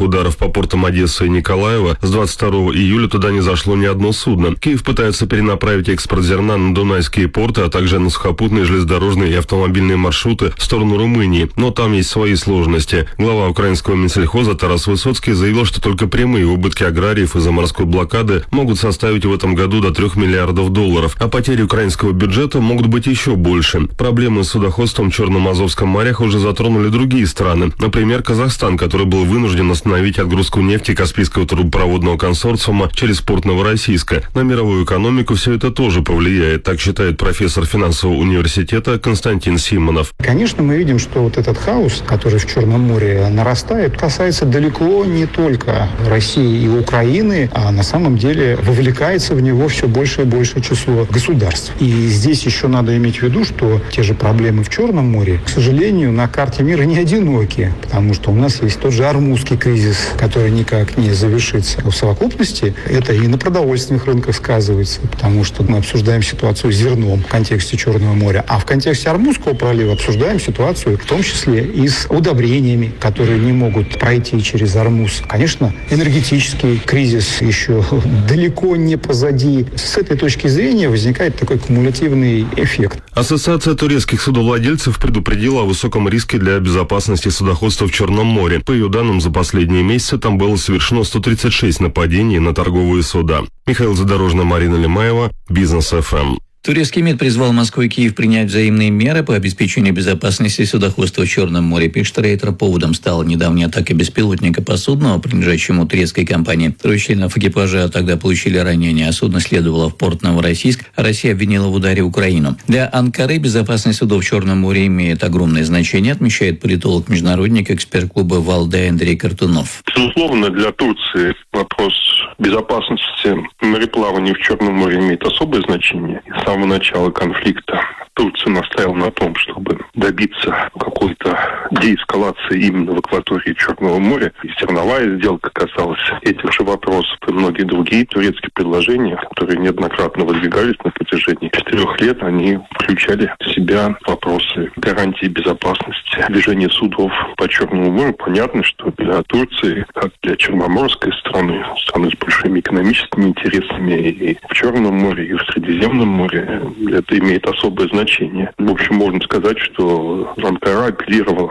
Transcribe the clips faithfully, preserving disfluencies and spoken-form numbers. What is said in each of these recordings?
ударов по портам Одессы и Николаева с двадцать второго июля туда не зашло ни одно судно. Киев пытается перенаправить экспорт зерна на дунайские порты, а также на сухопутные, железнодорожные и автомобильные маршруты в сторону Румынии. Но там есть свои сложности. Глава украинского Минсельхоза Тарас Высоцкий заявил, что только прямые убытки аграриев из-за морской блокады могут составить в этом году до трех миллиардов долларов, а потери украинского бюджета могут быть еще больше. Проблемы с судоходством в Черном и Азовском морях уже затронули другие страны. Например, Казахстан, который был вынужден остановить отгрузку нефти Каспийского трубопроводного консорциума через порт Новороссийска. На мировую экономику все это тоже повлияет, так считает профессор финансового университета Константин Симонов. Конечно, мы видим, что вот этот хаос, который в Черном море нарастает, касается далеко не только России и Украины, а на самом деле вовлекается в него все больше и большее число государств. И здесь еще надо иметь в виду, что те же проблемы в Черном море, к сожалению, на карте мира не одиноки, потому что у нас есть тот же Ормузский кризис, который никак не завершится. В совокупности это и на продовольственных рынках сказывается, потому что мы обсуждаем ситуацию с зерном в контексте Черного моря, а в контексте Ормузского пролива обсуждаем ситуацию в том числе и с удобрениями, которые не могут пройти через Ормуз. Конечно, энергетический кризис еще далеко не позади. С этой точки зрения возникает такой кумулятивный эффект. Ассоциация турецких судовладельцев предупредила о высоком риске для безопасности судоходства в Черном море. По ее данным, за последние месяцы там было совершено сто тридцать шесть нападений на торговые суда. Михаил Задорожный, Марина Лемаева, Бизнес эф эм. Турецкий МИД призвал Москву и Киев принять взаимные меры по обеспечению безопасности судоходства в Черном море. Пишет Рейтер, поводом стала недавняя атака беспилотника по судну, принадлежащему турецкой компании. Трое членов экипажа тогда получили ранения, а судно следовало в порт Новороссийск, а Россия обвинила в ударе Украину. Для Анкары безопасность судов в Черном море имеет огромное значение, отмечает политолог-международник, эксперт клуба «Валдай» Андрей Картунов. Безусловно, для Турции вопрос безопасности мореплавания в Черном море имеет особое значение. С самого начала конфликта Турция настояла на том, чтобы добиться какой-то деэскалации именно в акватории Черного моря. И зерновая сделка касалась этих же вопросов и многие другие турецкие предложения, которые неоднократно выдвигались на протяжении четырех лет, они включали в себя вопросы гарантии безопасности движения судов по Черному морю. Понятно, что для Турции, как для черноморской страны, страны с большими экономическими интересами и в Черном море, и в Средиземном море, это имеет особое значение. В общем, можно сказать, что Анкара апеллировала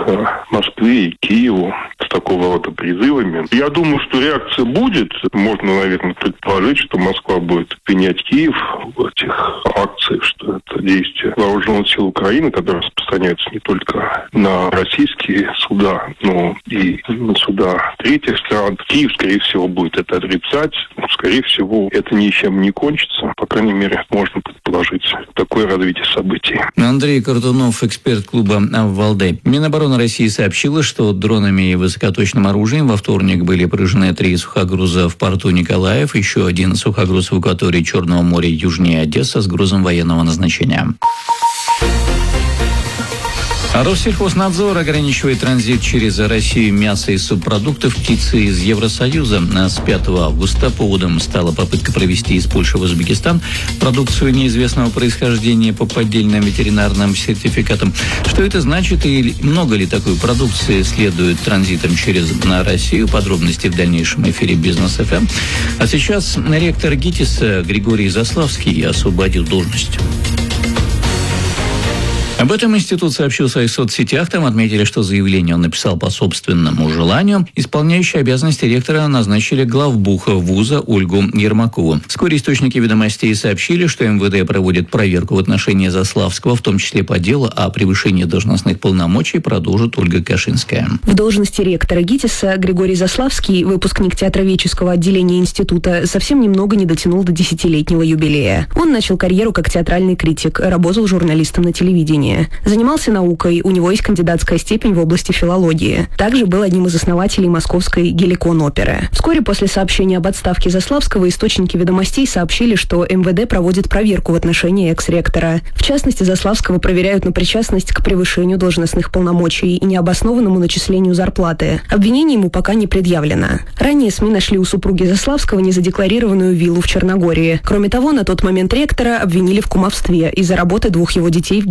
к Москве и Киеву с такого рода призывами. Я думаю, что реакция будет. Можно, наверное, предположить, что Москва будет обвинять Киев в этих акциях, что это действие вооруженных сил Украины, которые распространяются не только на российские суда, но и на суда третьих стран. Киев, скорее всего, будет это отрицать. Скорее всего, это ничем не кончится. По крайней мере, можно предположить такое развитие событий. Андрей Картунов, эксперт клуба «Валдай». Минобороны России сообщила, что дронами и высокоточным оружием во вторник были поражены три сухогруза в порту Николаев, еще один сухогруз в акватории Черного моря южнее Одессы с грузом военного назначения. Россельхознадзор ограничивает транзит через Россию мяса и субпродуктов птицы из Евросоюза. С пятого августа поводом стала попытка провести из Польши в Узбекистан продукцию неизвестного происхождения по поддельным ветеринарным сертификатам. Что это значит и много ли такой продукции следует транзитом через на Россию? Подробности в дальнейшем эфире Бизнес эф эм. А сейчас ректор ГИТИСа Григорий Заславский освободил должность. Об этом институт сообщил в своих соцсетях. Там отметили, что заявление он написал по собственному желанию. Исполняющий обязанности ректора назначили главбуха вуза Ольгу Ермакову. Вскоре источники ведомостей сообщили, что эм вэ дэ проводит проверку в отношении Заславского, в том числе по делу о превышении должностных полномочий, продолжит Ольга Кашинская. В должности ректора ГИТИСа Григорий Заславский, выпускник театроведческого отделения института, совсем немного не дотянул до десятилетнего юбилея. Он начал карьеру как театральный критик, работал журналистом на телевидении. Занимался наукой, у него есть кандидатская степень в области филологии. Также был одним из основателей московской Геликон-оперы. Вскоре после сообщения об отставке Заславского источники ведомостей сообщили, что эм вэ дэ проводит проверку в отношении экс-ректора. В частности, Заславского проверяют на причастность к превышению должностных полномочий и необоснованному начислению зарплаты. Обвинение ему пока не предъявлено. Ранее СМИ нашли у супруги Заславского незадекларированную виллу в Черногории. Кроме того, на тот момент ректора обвинили в кумовстве из-за работы двух его детей в ГИТИСе.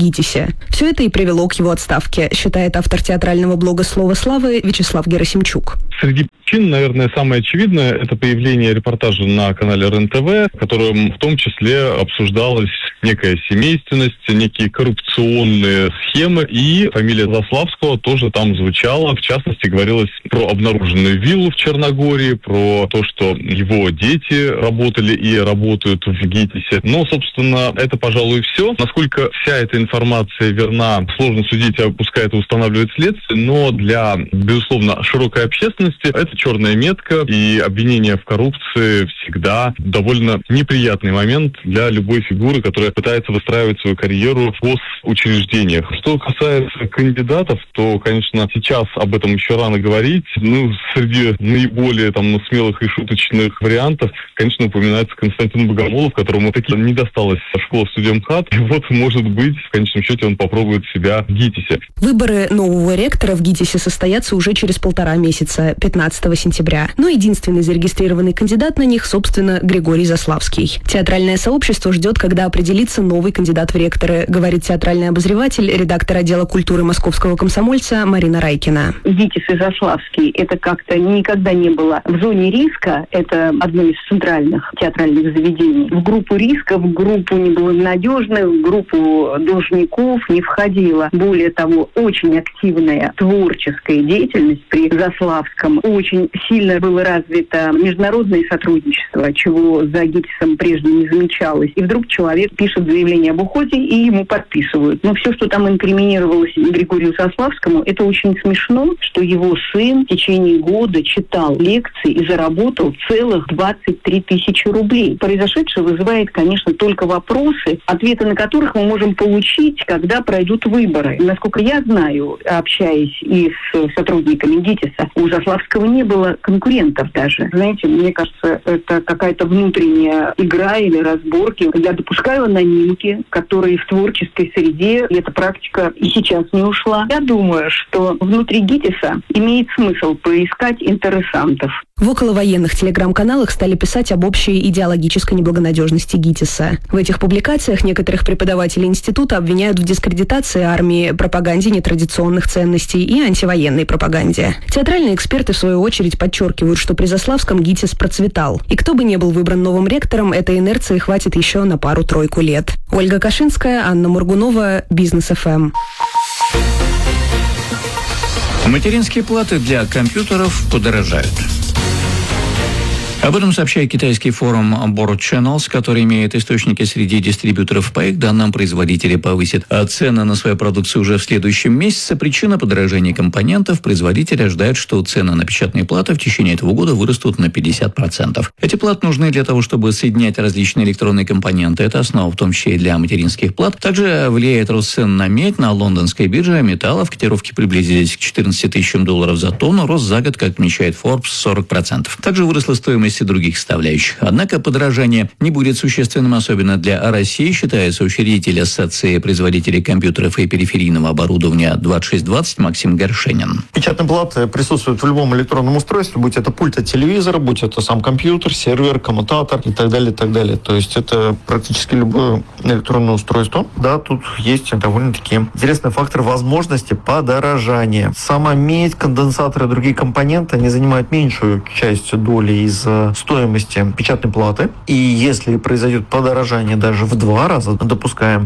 Все это и привело к его отставке, считает автор театрального блога «Слово славы» Вячеслав Герасимчук. Среди причин, наверное, самое очевидное – это появление репортажа на канале РЕН-ТВ, в котором в том числе обсуждалась некая семейственность, некие коррупционные схемы, и фамилия Заславского тоже там звучала. В частности, говорилось про обнаруженную виллу в Черногории, про то, что его дети работали и работают в ГИТИСе. Но, собственно, это, пожалуй, все. Насколько вся эта информация верна, сложно судить, а пускай это устанавливает следствие, но для, безусловно, широкой общественности это черная метка, и обвинение в коррупции всегда довольно неприятный момент для любой фигуры, которая пытается выстраивать свою карьеру в госучреждениях. Что касается кандидатов, то, конечно, сейчас об этом еще рано говорить. Ну, среди наиболее там смелых и шуточных вариантов, конечно, упоминается Константин Богомолов, которому таки не досталась школа студемхат. И вот, может быть, в конечном счете он попробует себя в ГИТИСе. Выборы нового ректора в ГИТИСе состоятся уже через полтора месяца, пятнадцатого сентября. Но единственный зарегистрированный кандидат на них, собственно, Григорий Заславский. Театральное сообщество ждет, когда определится новый кандидат в ректоры, говорит театральный обозреватель, редактор отдела культуры Московского комсомольца Марина Райкина. ГИТИС и Заславский — это как-то никогда не было в зоне риска. Это одно из центральных театральных заведений. В группу риска, в группу неблагонадежных, в группу должников не входила. Более того, очень активная творческая деятельность при Заславском. Очень сильно было развито международное сотрудничество, чего за ГИТИСом прежде не замечалось. И вдруг человек пишет заявление об уходе, и ему подписывают. Но все, что там инкриминировалось Григорию Заславскому, это очень смешно, что его сын в течение года читал лекции и заработал целых двадцать три тысячи рублей. Произошедшее вызывает, конечно, только вопросы, ответы на которых мы можем получить, когда пройдут выборы. Насколько я знаю, общаясь и с сотрудниками ГИТИСа, у Заславского не было конкурентов даже. Знаете, мне кажется, это какая-то внутренняя игра или разборки. Я допускаю анонимки, которые в творческой среде, эта практика и сейчас не ушла. Я думаю, что внутри ГИТИСа имеет смысл поискать интересантов. В околовоенных телеграм-каналах стали писать об общей идеологической неблагонадежности ГИТИСа. В этих публикациях некоторых преподавателей института обвиняют в дискредитации армии, пропаганде нетрадиционных ценностей и антивоенной пропаганде. Театральные эксперты, в свою очередь, подчеркивают, что при Заславском ГИТИС процветал. И кто бы ни был выбран новым ректором, этой инерции хватит еще на пару-тройку лет. Ольга Кашинская, Анна Мургунова, Бизнес эф эм. Материнские платы для компьютеров подорожают. Об этом сообщает китайский форум Board Channels, который имеет источники среди дистрибьюторов. По их данным, производители повысят цены на свою продукцию уже в следующем месяце. Причина подорожания компонентов. Производители ожидают, что цены на печатные платы в течение этого года вырастут на пятьдесят процентов. Эти платы нужны для того, чтобы соединять различные электронные компоненты. Это основа в том числе и для материнских плат. Также влияет рост цен на медь. На лондонской бирже металлов котировки приблизились к четырнадцати тысячам долларов за тонну. Рост за год, как отмечает Forbes, сорок процентов. Также выросла стоимость и других составляющих. Однако подорожание не будет существенным, особенно для России, считает соучредитель Ассоциации производителей компьютеров и периферийного оборудования двадцать шесть двадцать Максим Горшенин. Печатные платы присутствуют в любом электронном устройстве, будь это пульт от телевизора, будь это сам компьютер, сервер, коммутатор и так далее, и так далее. То есть это практически любое электронное устройство. Да, тут есть довольно-таки интересный фактор возможности подорожания. Сама медь, конденсаторы и другие компоненты, они занимают меньшую часть доли из стоимости печатной платы. И если произойдет подорожание даже в два раза, допускаем,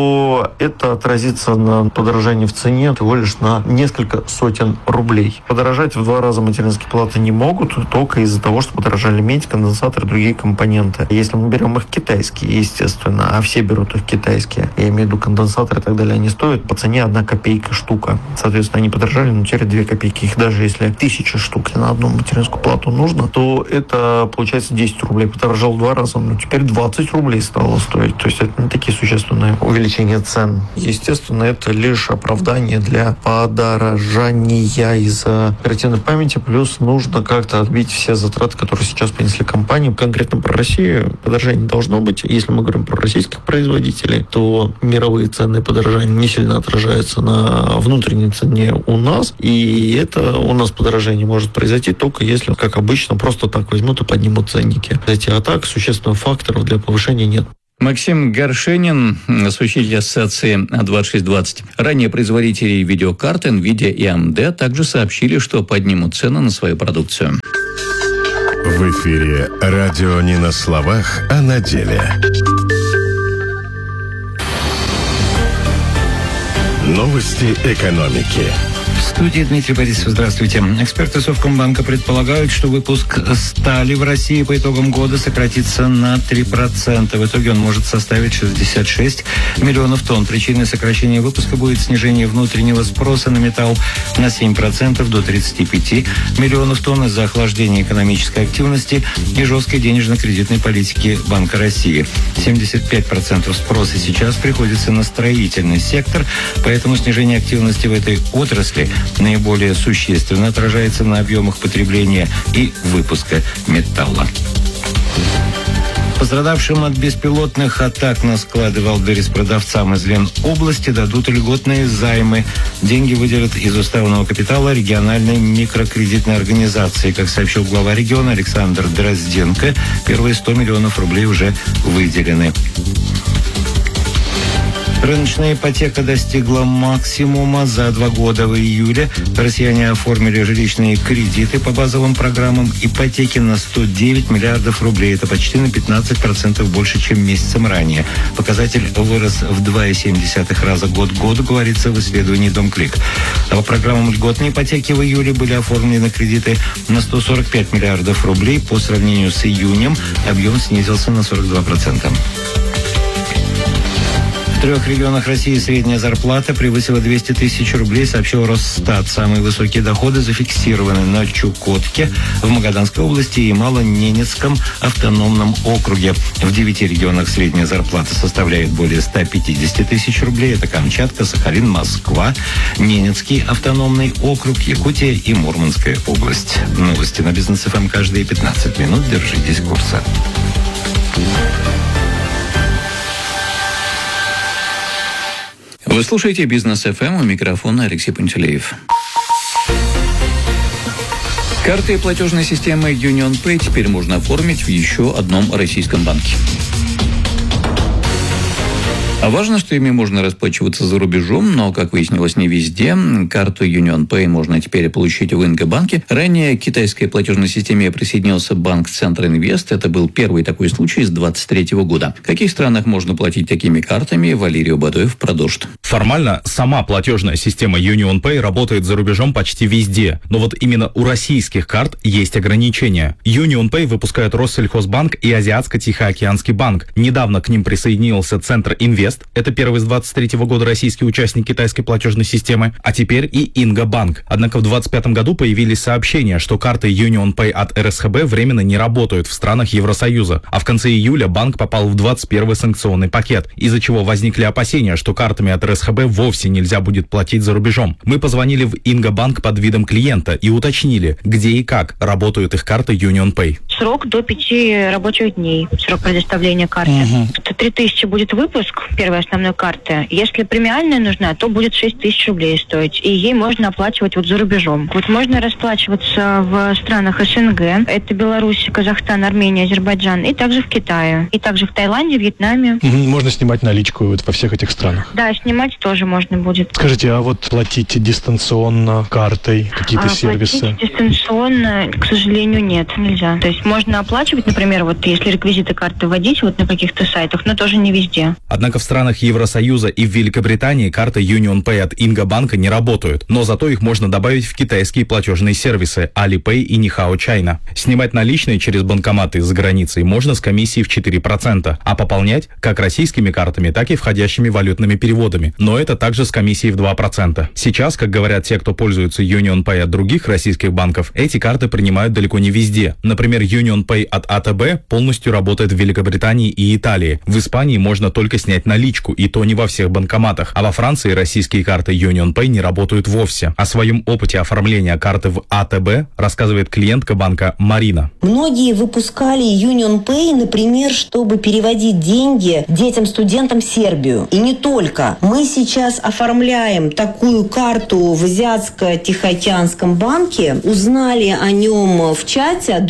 то это отразится на подорожании в цене всего лишь на несколько сотен рублей. Подорожать в два раза материнские платы не могут только из-за того, что подорожали медь, конденсаторы и другие компоненты. Если мы берем их китайские, естественно, а все берут их китайские, я имею в виду конденсаторы и так далее, они стоят по цене одна копейка штука. Соответственно, они подорожали, но теперь две копейки. Их даже если тысяча штук на одну материнскую плату нужно, то это получается десять рублей. Подорожал в два раза, но теперь двадцать рублей стало стоить. То есть это не такие существенные увеличения цен. Естественно, это лишь оправдание для подорожания из-за оперативной памяти. Плюс нужно как-то отбить все затраты, которые сейчас понесли компании. Конкретно про Россию подорожание не должно быть. Если мы говорим про российских производителей, то мировые цены подорожания не сильно отражаются на внутренней цене у нас. И это у нас подорожание может произойти только если, как обычно, просто так возьмут и поднимут ценники. Кстати, а так существенных факторов для повышения нет. Максим Горшенин с учителя ассоциации двадцать шесть двадцать. Ранее производители видеокарт NVIDIA и эй эм ди также сообщили, что поднимут цены на свою продукцию. В эфире радио не на словах, а на деле. Новости экономики. В студии Дмитрий Борисов. Здравствуйте. Эксперты Совкомбанка предполагают, что выпуск стали в России по итогам года сократится на три процента. В итоге он может составить шестьдесят шесть миллионов тонн. Причиной сокращения выпуска будет снижение внутреннего спроса на металл на семь процентов до тридцати пяти миллионов тонн из-за охлаждения экономической активности и жесткой денежно-кредитной политики Банка России. семьдесят пять процентов спроса сейчас приходится на строительный сектор, поэтому снижение активности в этой отрасли наиболее существенно отражается на объемах потребления и выпуска металла. Пострадавшим от беспилотных атак на склады Валберис продавцам из Ленобласти дадут льготные займы. Деньги выделят из уставного капитала региональной микрокредитной организации. Как сообщил глава региона Александр Дрозденко, первые сто миллионов рублей уже выделены. Рыночная ипотека достигла максимума за два года. В июле россияне оформили жилищные кредиты по базовым программам ипотеки на сто девять миллиардов рублей. Это почти на пятнадцать процентов больше, чем месяцем ранее. Показатель вырос в два целых семь десятых раза год к году, говорится в исследовании Домклик. А по программам льготной ипотеки в июле были оформлены кредиты на сто сорок пять миллиардов рублей. По сравнению с июнем объем снизился на сорок два процента. В трех регионах России средняя зарплата превысила двести тысяч рублей, сообщил Росстат. Самые высокие доходы зафиксированы на Чукотке, в Магаданской области и Малоненецком автономном округе. В девяти регионах средняя зарплата составляет более ста пятидесяти тысяч рублей. Это Камчатка, Сахалин, Москва, Ненецкий автономный округ, Якутия и Мурманская область. Новости на Бизнес ФМ каждые пятнадцать минут. Держитесь курса. Вы слушаете Бизнес ФМ, у микрофона Алексей Пантелеев. Карты платежной системы UnionPay теперь можно оформить в еще одном российском банке. А важно, что ими можно расплачиваться за рубежом, но, как выяснилось, не везде. Карту UnionPay можно теперь получить в Инго-банке. Ранее к китайской платежной системе присоединился банк Центр-Инвест. Это был первый такой случай с двадцать третьего года. В каких странах можно платить такими картами, Валерий Убадоев продолжит. Формально сама платежная система UnionPay работает за рубежом почти везде. Но вот именно у российских карт есть ограничения. UnionPay выпускают Россельхозбанк и Азиатско-Тихоокеанский банк. Недавно к ним присоединился Центр-Инвест. Это первый с двадцать третьего года российский участник китайской платежной системы, а теперь и Инго-банк. Однако в двадцать пятом году появились сообщения, что карты UnionPay от эр эс ха бэ временно не работают в странах Евросоюза. А в конце июля банк попал в двадцать первый санкционный пакет, из-за чего возникли опасения, что картами от эр эс ха бэ вовсе нельзя будет платить за рубежом. Мы позвонили в Инго-банк под видом клиента и уточнили, где и как работают их карты UnionPay. Срок до пяти рабочих дней, срок предоставления карты. Угу. Это три тысячи будет выпуск первой основной карты. Если премиальная нужна, то будет шесть тысяч рублей стоить. И ей можно оплачивать вот за рубежом. Вот можно расплачиваться в странах эс эн гэ. Это Беларусь, Казахстан, Армения, Азербайджан. И также в Китае. И также в Таиланде, Вьетнаме. Угу. Можно снимать наличку вот во всех этих странах? Да, снимать тоже можно будет. Скажите, а вот платить дистанционно картой, какие-то а, сервисы? Платить дистанционно, к сожалению, нет, нельзя. То есть можно оплачивать, например, вот если реквизиты карты вводить вот на каких-то сайтах, но тоже не везде. Однако в странах Евросоюза и в Великобритании карты UnionPay от Инго-банка не работают, но зато их можно добавить в китайские платежные сервисы Alipay и Nihao China. Снимать наличные через банкоматы за границей можно с комиссией в четыре процента, а пополнять как российскими картами, так и входящими валютными переводами, но это также с комиссией в два процента. Сейчас, как говорят те, кто пользуется UnionPay от других российских банков, эти карты принимают далеко не везде. Например, UnionPay от а тэ бэ полностью работает в Великобритании и Италии. В Испании можно только снять наличку, и то не во всех банкоматах. А во Франции российские карты UnionPay не работают вовсе. О своем опыте оформления карты в а тэ бэ рассказывает клиентка банка Марина. Многие выпускали UnionPay, например, чтобы переводить деньги детям-студентам в Сербию. И не только. Мы сейчас оформляем такую карту в Азиатско-Тихоокеанском банке. Узнали о нем в чате от других российских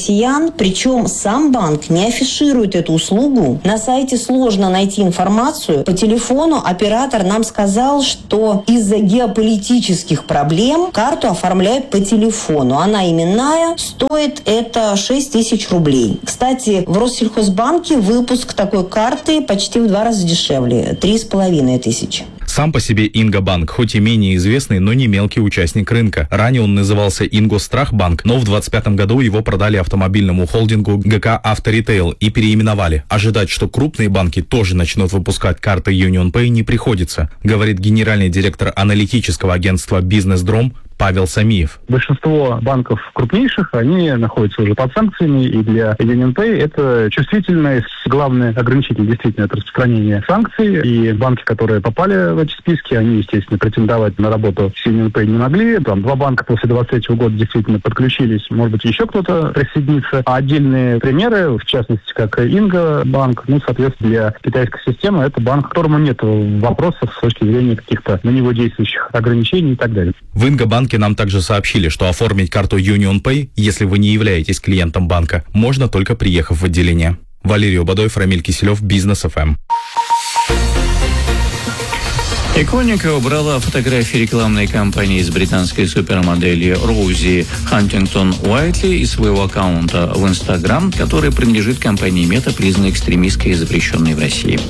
россиян, причем сам банк не афиширует эту услугу. На сайте сложно найти информацию. По телефону оператор нам сказал, что из-за геополитических проблем карту оформляют по телефону. Она именная, стоит это шесть тысяч рублей. Кстати, в Россельхозбанке выпуск такой карты почти в два раза дешевле – три с половиной тысячи. Сам по себе Ингобанк, хоть и менее известный, но не мелкий участник рынка. Ранее он назывался Ингосстрахбанк, но в двадцать пятом году его продали автомобильному холдингу ГК «Авторитейл» и переименовали. Ожидать, что крупные банки тоже начнут выпускать карты UnionPay, не приходится, говорит генеральный директор аналитического агентства «Бизнес-Дром» Павел Самиев. Большинство банков крупнейших, они находятся уже под санкциями, и для UnionPay это чувствительное, главное ограничитель действительно это распространение санкций, и банки, которые попали в эти списки, они, естественно, претендовать на работу с UnionPay не могли. Там два банка после двадцать третьего года действительно подключились, может быть, еще кто-то присоединится. А отдельные примеры, в частности, как Ингобанк, ну, соответственно, для китайской системы, это банк, которому нет вопросов с точки зрения каких-то на него действующих ограничений и так далее. В Ингобанке нам также сообщили, что оформить карту UnionPay, если вы не являетесь клиентом банка, можно только приехав в отделение. Валерий Обадоев, Рамиль Киселев, Бизнес эф эм. Иконика убрала фотографии рекламной кампании с британской супермоделью Роузи Хантингтон Уайтли из своего аккаунта в Инстаграм, который принадлежит компании Мета, признанной экстремистской и запрещенной в России.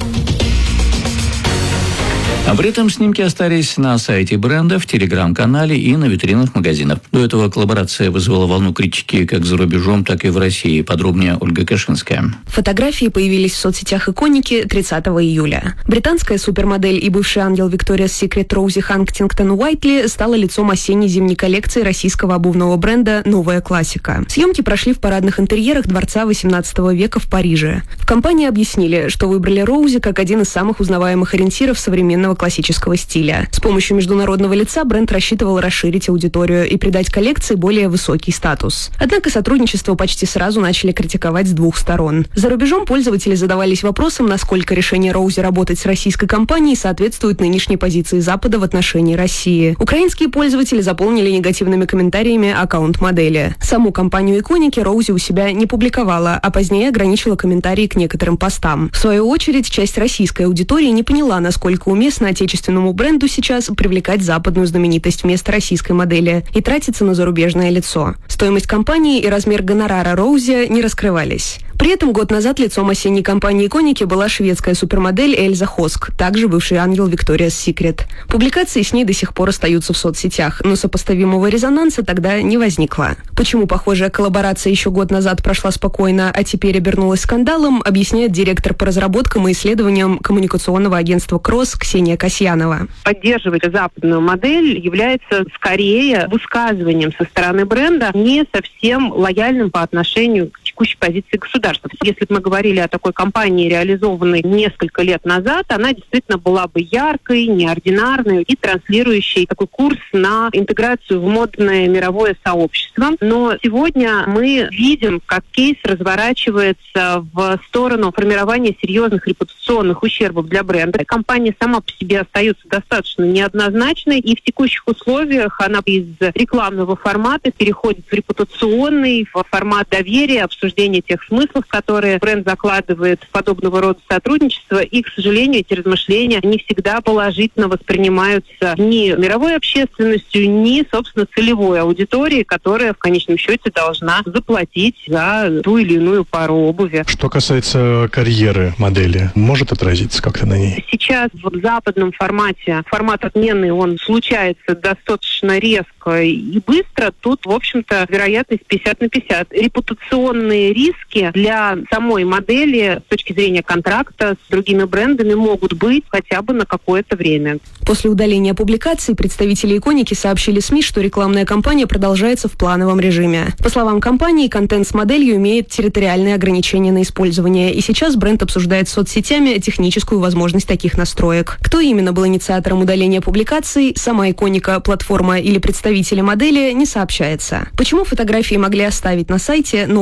А при этом снимки остались на сайте бренда, в телеграм-канале и на витринах магазинов. До этого коллаборация вызвала волну критики как за рубежом, так и в России. Подробнее Ольга Кашинская. Фотографии появились в соцсетях иконики тридцатого июля. Британская супермодель и бывший ангел Victoria's Secret Роузи Хантингтон Уайтли стала лицом осенне-зимней коллекции российского обувного бренда «Новая классика». Съемки прошли в парадных интерьерах дворца восемнадцатого века в Париже. В компании объяснили, что выбрали Роузи как один из самых узнаваемых ориентиров современного классического стиля. С помощью международного лица бренд рассчитывал расширить аудиторию и придать коллекции более высокий статус. Однако сотрудничество почти сразу начали критиковать с двух сторон. За рубежом пользователи задавались вопросом, насколько решение Роузи работать с российской компанией соответствует нынешней позиции Запада в отношении России. Украинские пользователи заполнили негативными комментариями аккаунт модели. Саму компанию иконики Роузи у себя не публиковала, а позднее ограничила комментарии к некоторым постам. В свою очередь, часть российской аудитории не поняла, насколько уместно отечественному бренду сейчас привлекать западную знаменитость вместо российской модели и тратиться на зарубежное лицо. Стоимость компании и размер гонорара Роузи не раскрывались. При этом год назад лицом осенней кампании иконики была шведская супермодель Эльза Хоск, также бывший ангел Victoria's Secret. Публикации с ней до сих пор остаются в соцсетях, но сопоставимого резонанса тогда не возникло. Почему похожая коллаборация еще год назад прошла спокойно, а теперь обернулась скандалом, объясняет директор по разработкам и исследованиям коммуникационного агентства «Кросс» Ксения Касьянова. Поддерживать западную модель является скорее высказыванием со стороны бренда не совсем лояльным по отношению к текущей позиции государства. Если бы мы говорили о такой кампании, реализованной несколько лет назад, она действительно была бы яркой, неординарной и транслирующей такой курс на интеграцию в модное мировое сообщество. Но сегодня мы видим, как кейс разворачивается в сторону формирования серьезных репутационных ущербов для бренда. Компания сама по себе остается достаточно неоднозначной, и в текущих условиях она из рекламного формата переходит в репутационный, в формат доверия, обсуждения тех смыслов, которые бренд закладывает в подобного рода сотрудничество, и, к сожалению, эти размышления не всегда положительно воспринимаются ни мировой общественностью, ни, собственно, целевой аудиторией, которая в конечном счете должна заплатить за ту или иную пару обуви. Что касается карьеры модели, может отразиться как-то на ней? Сейчас в западном формате, формат отмены, он случается достаточно резко и быстро. Тут, в общем-то, вероятность пятьдесят на пятьдесят. Репутационные риски для самой модели с точки зрения контракта с другими брендами могут быть хотя бы на какое-то время. После удаления публикаций представители иконики сообщили СМИ, что рекламная кампания продолжается в плановом режиме. По словам компании, контент с моделью имеет территориальные ограничения на использование, и сейчас бренд обсуждает с соцсетями техническую возможность таких настроек. Кто именно был инициатором удаления публикаций, сама иконика, платформа или представители модели, не сообщается. Почему фотографии могли оставить на сайте, но убрать из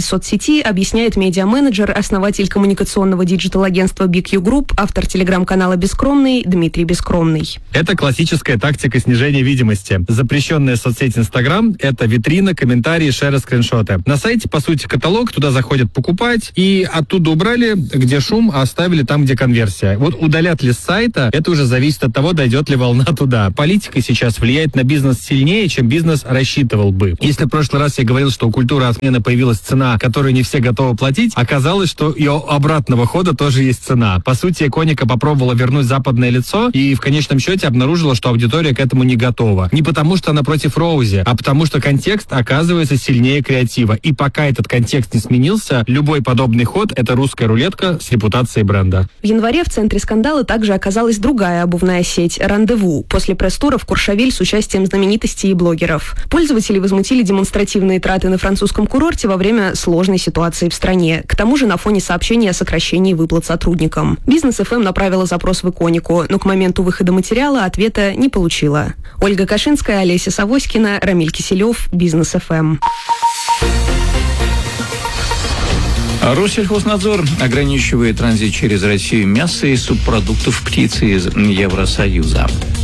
соцсети, объясняет медиа-менеджер, основатель коммуникационного диджитал-агентства би кью Group, автор телеграм-канала «Бескромный» Дмитрий Бескромный. Это классическая тактика снижения видимости. Запрещенная соцсеть Инстаграм – это витрина, комментарии, шеры, скриншоты. На сайте, по сути, каталог, туда заходят покупать, и оттуда убрали, где шум, а оставили там, где конверсия. Вот удалят ли с сайта, это уже зависит от того, дойдет ли волна туда. Политика сейчас влияет на бизнес сильнее, чем бизнес рассчитывал бы. Если в прошлый раз я говорил, что у культуры отмены появилась цена, которую не все готовы платить, оказалось, что и у обратного хода тоже есть цена. По сути, Иконика попробовала вернуть западное лицо и в конечном счете обнаружила, что аудитория к этому не готова. Не потому, что она против Роузи, а потому, что контекст оказывается сильнее креатива. И пока этот контекст не сменился, любой подобный ход – это русская рулетка с репутацией бренда. В январе в центре скандала также оказалась другая обувная сеть «Рандеву» после пресс-тура в Куршавель с участием знаменитостей и блогеров. Пользователи возмутили демонстративные траты на французском курорте во время сложной ситуации в стране. К тому же на фоне сообщения о сокращении выплат сотрудникам. Бизнес-эф эм направила запрос в Иконику, но к моменту выхода материала ответа не получила. Ольга Кашинская, Олеся Савоськина, Рамиль Киселев, Бизнес-эф эм. Россельхознадзор ограничивает транзит через Россию мяса и субпродуктов птицы из Евросоюза.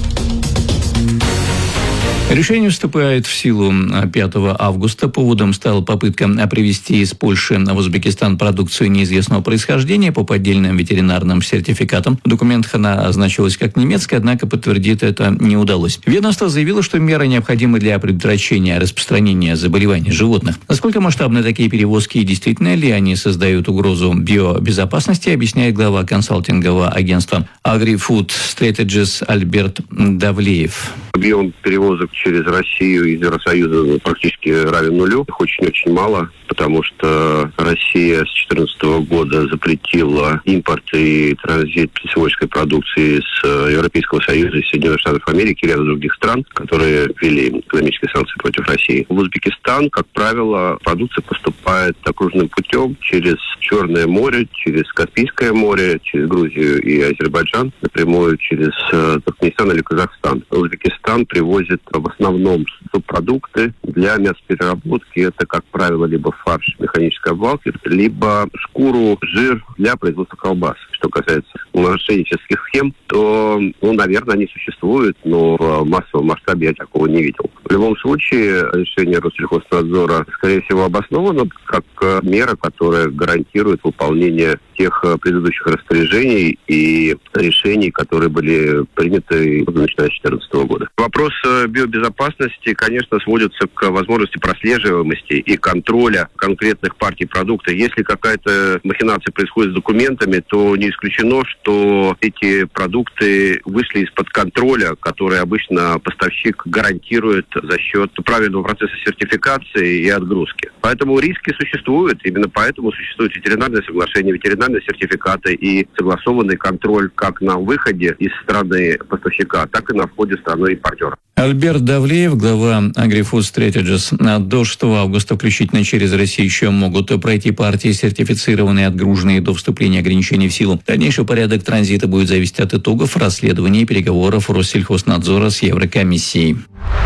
Решение вступает в силу пятого августа. Поводом стала попытка привезти из Польши в Узбекистан продукцию неизвестного происхождения по поддельным ветеринарным сертификатам. В документах она значилась как немецкая, однако подтвердить это не удалось. Ведомство заявило, что меры необходимы для предотвращения распространения заболеваний животных. Насколько масштабны такие перевозки и действительно ли они создают угрозу биобезопасности, объясняет глава консалтингового агентства AgriFood Strategies Альберт Давлеев. Объем перевозок через Россию из Евросоюза практически равен нулю. Их очень-очень мало, потому что Россия с две тысячи четырнадцатого года запретила импорт и транзит птицеводческой продукции с Европейского Союза, из Соединенных Штатов Америки и ряда других стран, которые ввели экономические санкции против России. В Узбекистан, как правило, продукция поступает окружным путем через Черное море, через Каспийское море, через Грузию и Азербайджан, напрямую через Туркменистан или Казахстан. Узбекистан привозит в основном субпродукты для мясопереработки. Это, как правило, либо фарш механической обвалки, либо шкуру, жир для производства колбас. Что касается мошеннических схем, то, ну, наверное, они существуют, но в массовом масштабе я такого не видел. В любом случае, решение Россельхознадзора, скорее всего, обосновано как мера, которая гарантирует выполнение тех предыдущих распоряжений и решений, которые были приняты, начиная с две тысячи четырнадцатого года. Вопрос биобезопасности, конечно, сводится к возможности прослеживаемости и контроля конкретных партий продукта. Если какая-то махинация происходит с документами, то не исключено, что эти продукты вышли из-под контроля, который обычно поставщик гарантирует за счет правильного процесса сертификации и отгрузки. Поэтому риски существуют. Именно поэтому существует ветеринарное соглашение, ветеринарные сертификаты и согласованный контроль как на выходе из страны поставщика, так и на входе страны импортера. Альберт Давлеев, глава AgriFood Strategies. До шестого августа включительно через Россию еще могут пройти партии, сертифицированные, отгруженные до вступления ограничений в силу. Дальнейший порядок транзита будет зависеть от итогов расследований и переговоров Россельхознадзора с Еврокомиссией.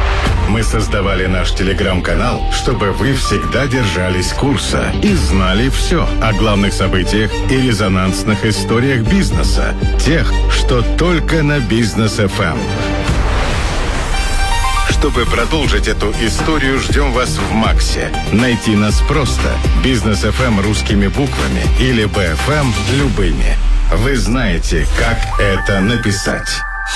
Мы создавали наш телеграм-канал, чтобы вы всегда держались курса и знали все о главных событиях и резонансных историях бизнеса. Тех, что только на Бизнес-эф эм. Чтобы продолжить эту историю, ждем вас в Максе. Найти нас просто. Бизнес-эф эм русскими буквами или би эф эм любыми. Вы знаете, как это написать.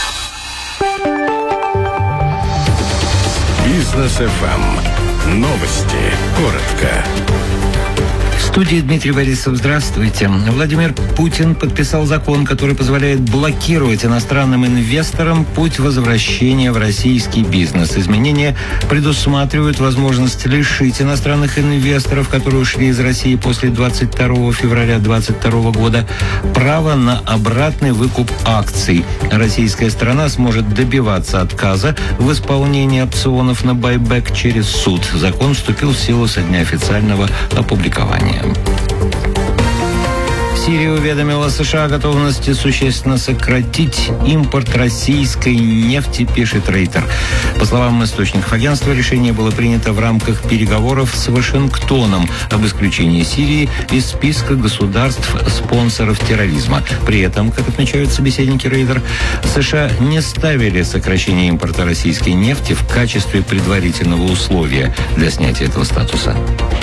Бизнес-эф эм. Новости. Коротко. В студии Дмитрий Борисов. Здравствуйте. Владимир Путин подписал закон, который позволяет блокировать иностранным инвесторам путь возвращения в российский бизнес. Изменения предусматривают возможность лишить иностранных инвесторов, которые ушли из России после двадцать второго февраля две тысячи двадцать второго года, права на обратный выкуп акций. Российская сторона сможет добиваться отказа в исполнении опционов на байбек через суд. Закон вступил в силу со дня официального опубликования. Сирия уведомила США о готовности существенно сократить импорт российской нефти, пишет Рейтер. По словам источников агентства, решение было принято в рамках переговоров с Вашингтоном об исключении Сирии из списка государств-спонсоров терроризма. При этом, как отмечают собеседники Рейтер, США не ставили сокращение импорта российской нефти в качестве предварительного условия для снятия этого статуса.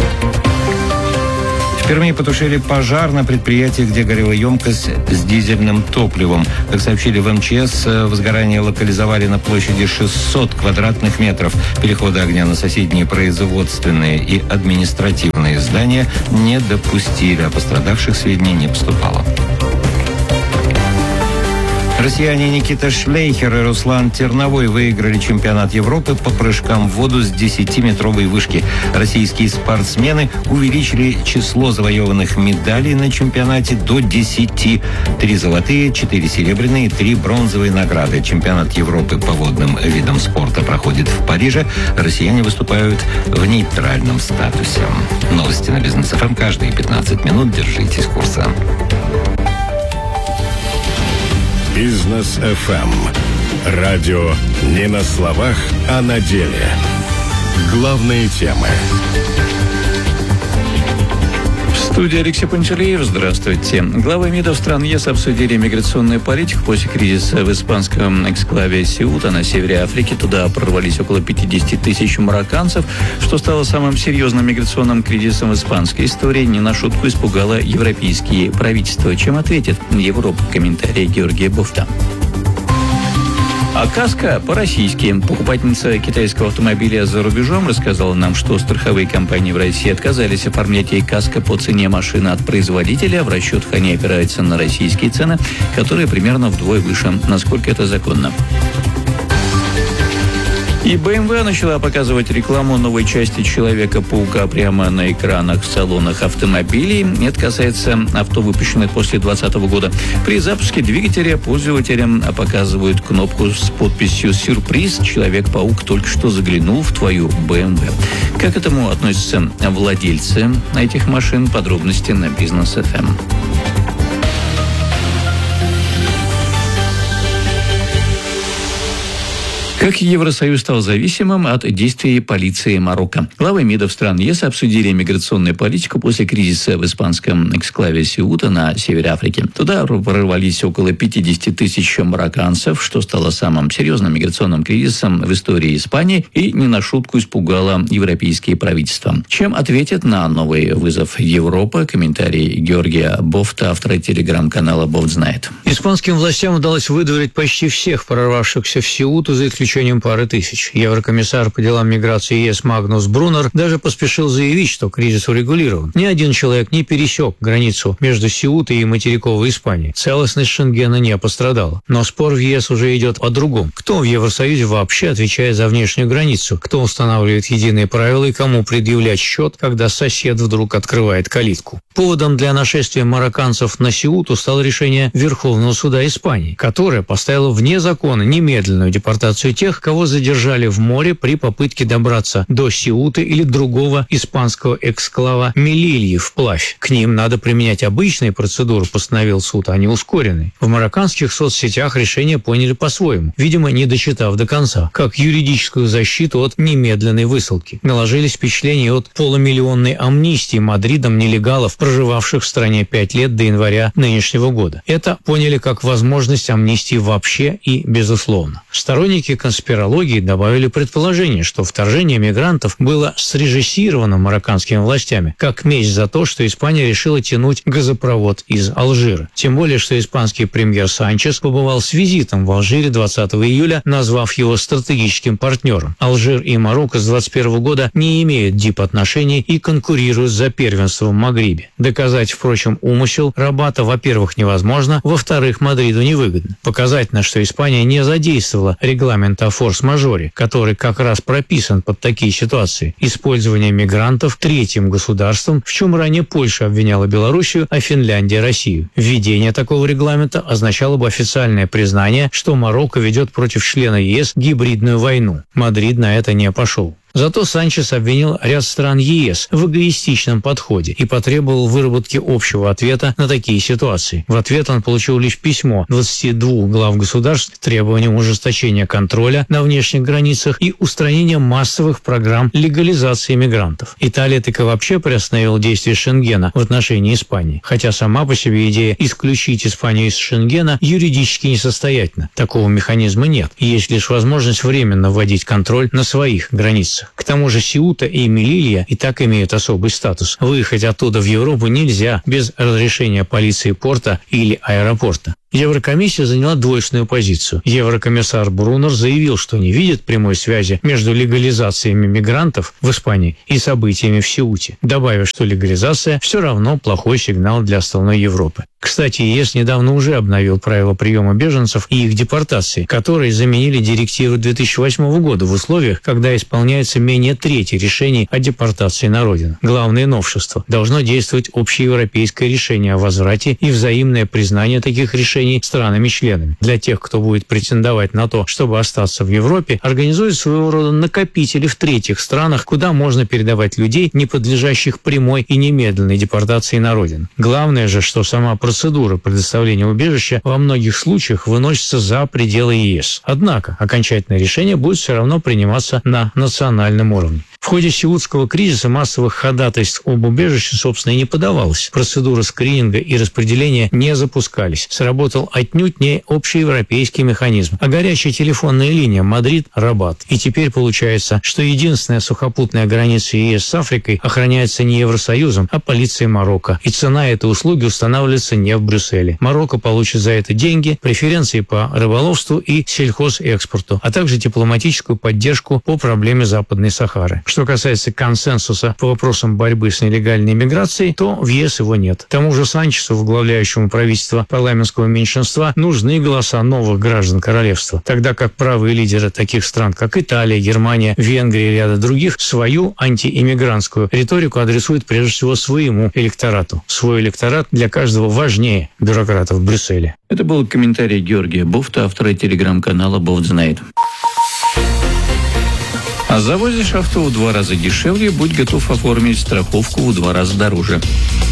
В Перми потушили пожар на предприятии, где горела емкость с дизельным топливом. Как сообщили в эм че эс, возгорание локализовали на площади шестьсот квадратных метров. Перехода огня на соседние производственные и административные здания не допустили, а пострадавших сведений не поступало. Россияне Никита Шлейхер и Руслан Терновой выиграли чемпионат Европы по прыжкам в воду с десятиметровой вышки. Российские спортсмены увеличили число завоеванных медалей на чемпионате до десяти. Три золотые, четыре серебряные и три бронзовые награды. Чемпионат Европы по водным видам спорта проходит в Париже. Россияне выступают в нейтральном статусе. Новости на Бизнес эф эм каждые пятнадцать минут. Держитесь курса. Бизнес эф эм. Радио не на словах, а на деле. Главные темы. В студии Алексей Панчалеев. Здравствуйте. Главы МИДов стран ЕС обсудили миграционную политику после кризиса в испанском эксклаве Сеута на севере Африки. Туда прорвались около пятидесяти тысяч марокканцев, что стало самым серьезным миграционным кризисом в испанской истории. Не на шутку испугало европейские правительства. Чем ответит Европа? Комментарий Георгия Бофта. А каска по-российски. Покупательница китайского автомобиля за рубежом рассказала нам, что страховые компании в России отказались оформлять ей каска по цене машины от производителя. В расчетах они опираются на российские цены, которые примерно вдвое выше. Насколько это законно? И бэ эм вэ начала показывать рекламу новой части Человека-паука прямо на экранах в салонах автомобилей. Это касается авто, выпущенных после двадцатого года. При запуске двигателя пользователям показывают кнопку с подписью «Сюрприз. Человек-паук только что заглянул в твою бэ эм вэ». Как к этому относятся владельцы этих машин? Подробности на Бизнес эф эм. Как Евросоюз стал зависимым от действий полиции Марокко? Главы МИДов стран ЕС обсудили миграционную политику после кризиса в испанском эксклаве Сеута на севере Африки. Туда прорвались около пятидесяти тысяч марокканцев, что стало самым серьезным миграционным кризисом в истории Испании и не на шутку испугало европейские правительства. Чем ответит на новый вызов Европа? Комментарий Георгия Бофта, автора телеграм-канала «Бофт знает». Испанским властям удалось выдворить почти всех прорвавшихся в Сеуту, за исключением пары тысяч. Еврокомиссар по делам миграции ЕС Магнус Брунер даже поспешил заявить, что кризис урегулирован. Ни один человек не пересек границу между Сеутой и материковой Испанией. Целостность Шенгена не пострадала. Но спор в ЕС уже идет о другом. Кто в Евросоюзе вообще отвечает за внешнюю границу? Кто устанавливает единые правила и кому предъявлять счет, когда сосед вдруг открывает калитку? Поводом для нашествия марокканцев на Сеуту стало решение Верховного суда Испании, которое поставило вне закона немедленную депортацию тех, кого задержали в море при попытке добраться до Сеуты или другого испанского эксклава Мелильи вплавь. К ним надо применять обычные процедуры, постановил суд, а не ускоренные. В марокканских соцсетях решение поняли по-своему, видимо, не дочитав до конца, как юридическую защиту от немедленной высылки. Наложились впечатления от полумиллионной амнистии Мадридом нелегалов, проживавших в стране пять лет до января нынешнего года. Это поняли как возможность амнистии вообще и безусловно. Сторонники конспирологии добавили предположение, что вторжение мигрантов было срежиссировано марокканскими властями, как месть за то, что Испания решила тянуть газопровод из Алжира. Тем более, что испанский премьер Санчес побывал с визитом в Алжире двадцатого июля, назвав его стратегическим партнером. Алжир и Марокко с двадцать первого года не имеют дип-отношений и конкурируют за первенство в Магрибе. Доказать, впрочем, умысел Рабата, во-первых, невозможно, во-вторых, Мадриду невыгодно. Показательно, что Испания не задействовала регламент о форс-мажоре, который как раз прописан под такие ситуации. Использование мигрантов третьим государством, в чем ранее Польша обвиняла Белоруссию, а Финляндия – Россию. Введение такого регламента означало бы официальное признание, что Марокко ведет против члена ЕС гибридную войну. Мадрид на это не пошел. Зато Санчес обвинил ряд стран ЕС в эгоистичном подходе и потребовал выработки общего ответа на такие ситуации. В ответ он получил лишь письмо двадцати двух глав государств с требованием ужесточения контроля на внешних границах и устранения массовых программ легализации мигрантов. Италия так и вообще приостановила действие Шенгена в отношении Испании, хотя сама по себе идея исключить Испанию из Шенгена юридически несостоятельна. Такого механизма нет. Есть лишь возможность временно вводить контроль на своих границах. К тому же Сеута и Мелилья и так имеют особый статус. Выехать оттуда в Европу нельзя без разрешения полиции порта или аэропорта. Еврокомиссия заняла двойственную позицию. Еврокомиссар Брунер заявил, что не видит прямой связи между легализациями мигрантов в Испании и событиями в Сеуте, добавив, что легализация все равно плохой сигнал для остальной Европы. Кстати, ЕС недавно уже обновил правила приема беженцев и их депортации, которые заменили директиву две тысячи восьмого года в условиях, когда исполняется менее трети решений о депортации на родину. Главное новшество – должно действовать общеевропейское решение о возврате и взаимное признание таких решений странами-членами. Для тех, кто будет претендовать на то, чтобы остаться в Европе, организуют своего рода накопители в третьих странах, куда можно передавать людей, не подлежащих прямой и немедленной депортации на родину. Главное же, что сама процедура предоставления убежища во многих случаях выносится за пределы ЕС. Однако окончательное решение будет все равно приниматься на национальном уровне. В ходе сеутского кризиса массовых ходатайств об убежище, собственно, и не подавалось. Процедуры скрининга и распределения не запускались. Сработал отнюдь не общеевропейский механизм, а горячая телефонная линия Мадрид-Рабат. И теперь получается, что единственная сухопутная граница ЕС с Африкой охраняется не Евросоюзом, а полицией Марокко. И цена этой услуги устанавливается не в Брюсселе. Марокко получит за это деньги, преференции по рыболовству и сельхозэкспорту, а также дипломатическую поддержку по проблеме Западной Сахары. Что касается консенсуса по вопросам борьбы с нелегальной миграцией, то в ЕС его нет. К тому же Санчесу, возглавляющему правительство парламентского меньшинства, нужны голоса новых граждан королевства, тогда как правые лидеры таких стран, как Италия, Германия, Венгрия и ряда других, свою антииммигрантскую риторику адресуют прежде всего своему электорату. Свой электорат для каждого важнее бюрократов в Брюсселе. Это был комментарий Георгия Буфта, автора телеграм-канала «Буфт знает». А завозишь авто в два раза дешевле, будь готов оформить страховку в два раза дороже.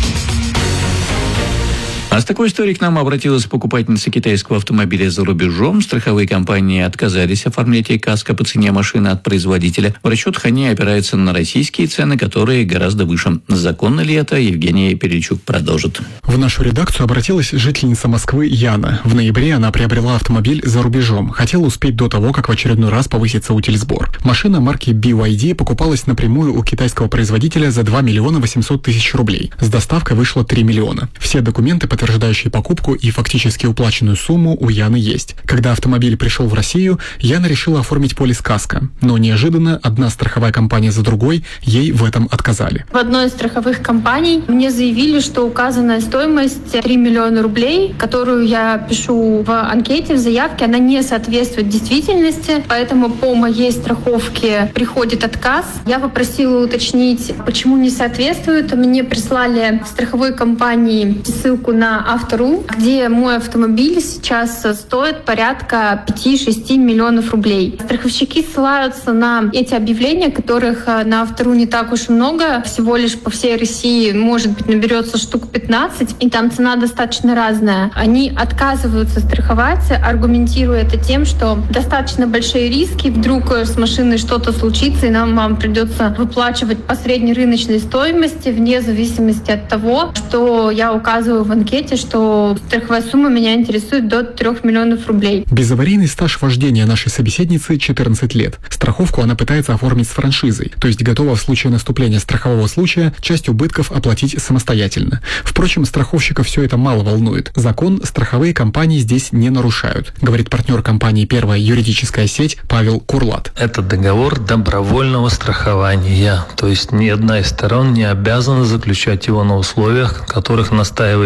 А с такой историей к нам обратилась покупательница китайского автомобиля за рубежом. Страховые компании отказались оформлять ей каско по цене машины от производителя. В расчетах они опираются на российские цены, которые гораздо выше. Законно ли это? Евгения Перечук продолжит. В нашу редакцию обратилась жительница Москвы Яна. В ноябре она приобрела автомобиль за рубежом. Хотела успеть до того, как в очередной раз повысится утильсбор. Машина марки би вай ди покупалась напрямую у китайского производителя за два миллиона восемьсот тысяч рублей. С доставкой вышло три миллиона. Все документы, подтверждающие покупку и фактически уплаченную сумму, у Яны есть. Когда автомобиль пришел в Россию, Яна решила оформить полис каско. Но неожиданно одна страховая компания за другой ей в этом отказали. В одной из страховых компаний мне заявили, что указанная стоимость три миллиона рублей, которую я пишу в анкете, в заявке, она не соответствует действительности, поэтому по моей страховке приходит отказ. Я попросила уточнить, почему не соответствует. Мне прислали в страховой компании ссылку на Автору, где мой автомобиль сейчас стоит порядка пять-шесть миллионов рублей. Страховщики ссылаются на эти объявления, которых на Автору не так уж и много, всего лишь по всей России, может быть, наберется штук пятнадцать, и там цена достаточно разная. Они отказываются страховать, аргументируя это тем, что достаточно большие риски, вдруг с машиной что-то случится, и нам вам придется выплачивать по средней рыночной стоимости, вне зависимости от того, что я указываю в анкете, что страховая сумма меня интересует до трех миллионов рублей. Безаварийный стаж вождения нашей собеседницы четырнадцать лет. Страховку она пытается оформить с франшизой, то есть готова в случае наступления страхового случая часть убытков оплатить самостоятельно. Впрочем, страховщика все это мало волнует. Закон страховые компании здесь не нарушают, говорит партнер компании «Первая юридическая сеть» Павел Курлат. Это договор добровольного страхования, то есть ни одна из сторон не обязана заключать его на условиях, которых настаивает вторая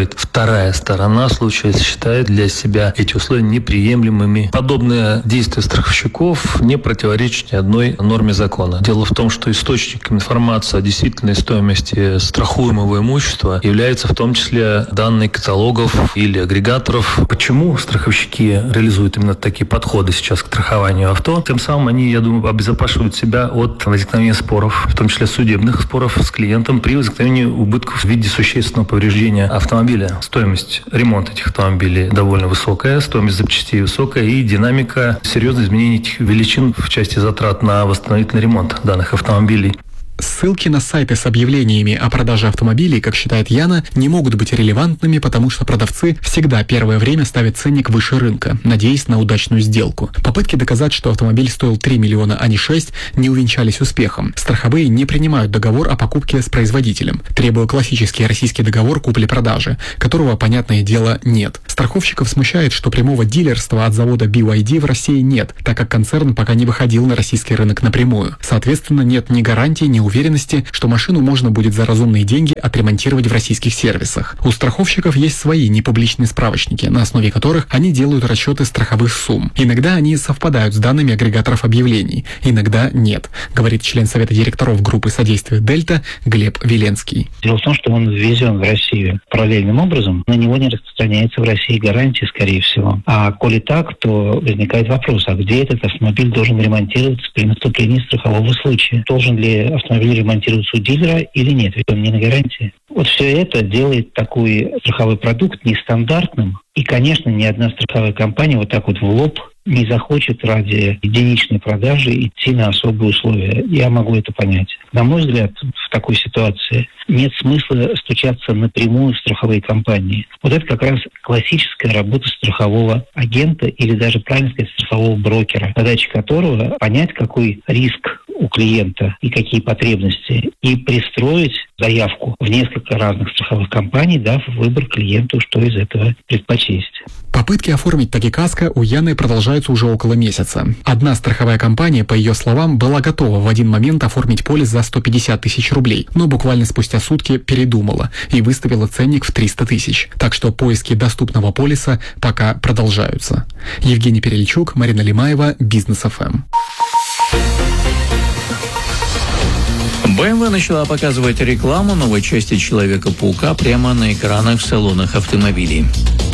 вторая сторона случая считает для себя эти условия неприемлемыми. Подобные действия страховщиков не противоречат ни одной норме закона. Дело в том, что источником информации о действительной стоимости страхуемого имущества является в том числе данные каталогов или агрегаторов. Почему страховщики реализуют именно такие подходы сейчас к страхованию авто? Тем самым они, я думаю, обезопасивают себя от возникновения споров, в том числе судебных споров с клиентом при возникновении убытков в виде существенного повреждения автомобиля. Стоимость ремонта этих автомобилей довольно высокая, стоимость запчастей высокая и динамика серьезных изменений этих величин в части затрат на восстановительный ремонт данных автомобилей. Ссылки на сайты с объявлениями о продаже автомобилей, как считает Яна, не могут быть релевантными, потому что продавцы всегда первое время ставят ценник выше рынка, надеясь на удачную сделку. Попытки доказать, что автомобиль стоил три миллиона, а не шесть, не увенчались успехом. Страховые не принимают договор о покупке с производителем, требуя классический российский договор купли-продажи, которого, понятное дело, нет. Страховщиков смущает, что прямого дилерства от завода би вай ди в России нет, так как концерн пока не выходил на российский рынок напрямую. Соответственно, нет ни гарантий, ни уверенности, что машину можно будет за разумные деньги отремонтировать в российских сервисах. У страховщиков есть свои непубличные справочники, на основе которых они делают расчеты страховых сумм. Иногда они совпадают с данными агрегаторов объявлений, иногда нет, говорит член совета директоров группы содействия «Дельта» Глеб Веленский. Дело в том, что он ввезен в Россию параллельным образом, на него не распространяется в России гарантия, скорее всего. А коли так, то возникает вопрос, а где этот автомобиль должен ремонтироваться при наступлении страхового случая? Должен ли автомобиль ремонтируется у дилера или нет, ведь он не на гарантии. Вот все это делает такой страховой продукт нестандартным. И, конечно, ни одна страховая компания вот так вот в лоб не захочет ради единичной продажи идти на особые условия. Я могу это понять. На мой взгляд, в такой ситуации нет смысла стучаться напрямую в страховые компании. Вот это как раз классическая работа страхового агента или даже, правильно сказать, страхового брокера, задача которого понять, какой риск у клиента и какие потребности, и пристроить заявку в несколько разных страховых компаний, дав выбор клиенту, что из этого предпочесть. Попытки оформить Такикаско у Яны продолжаются уже около месяца. Одна страховая компания, по ее словам, была готова в один момент оформить полис за сто пятьдесят тысяч рублей, но буквально спустя сутки передумала и выставила ценник в триста тысяч. Так что поиски доступного полиса пока продолжаются. Евгений Перельчук, Марина Лимаева, Бизнес эф эм. бэ эм вэ начала показывать рекламу новой части Человека-паука прямо на экранах в салонах автомобилей.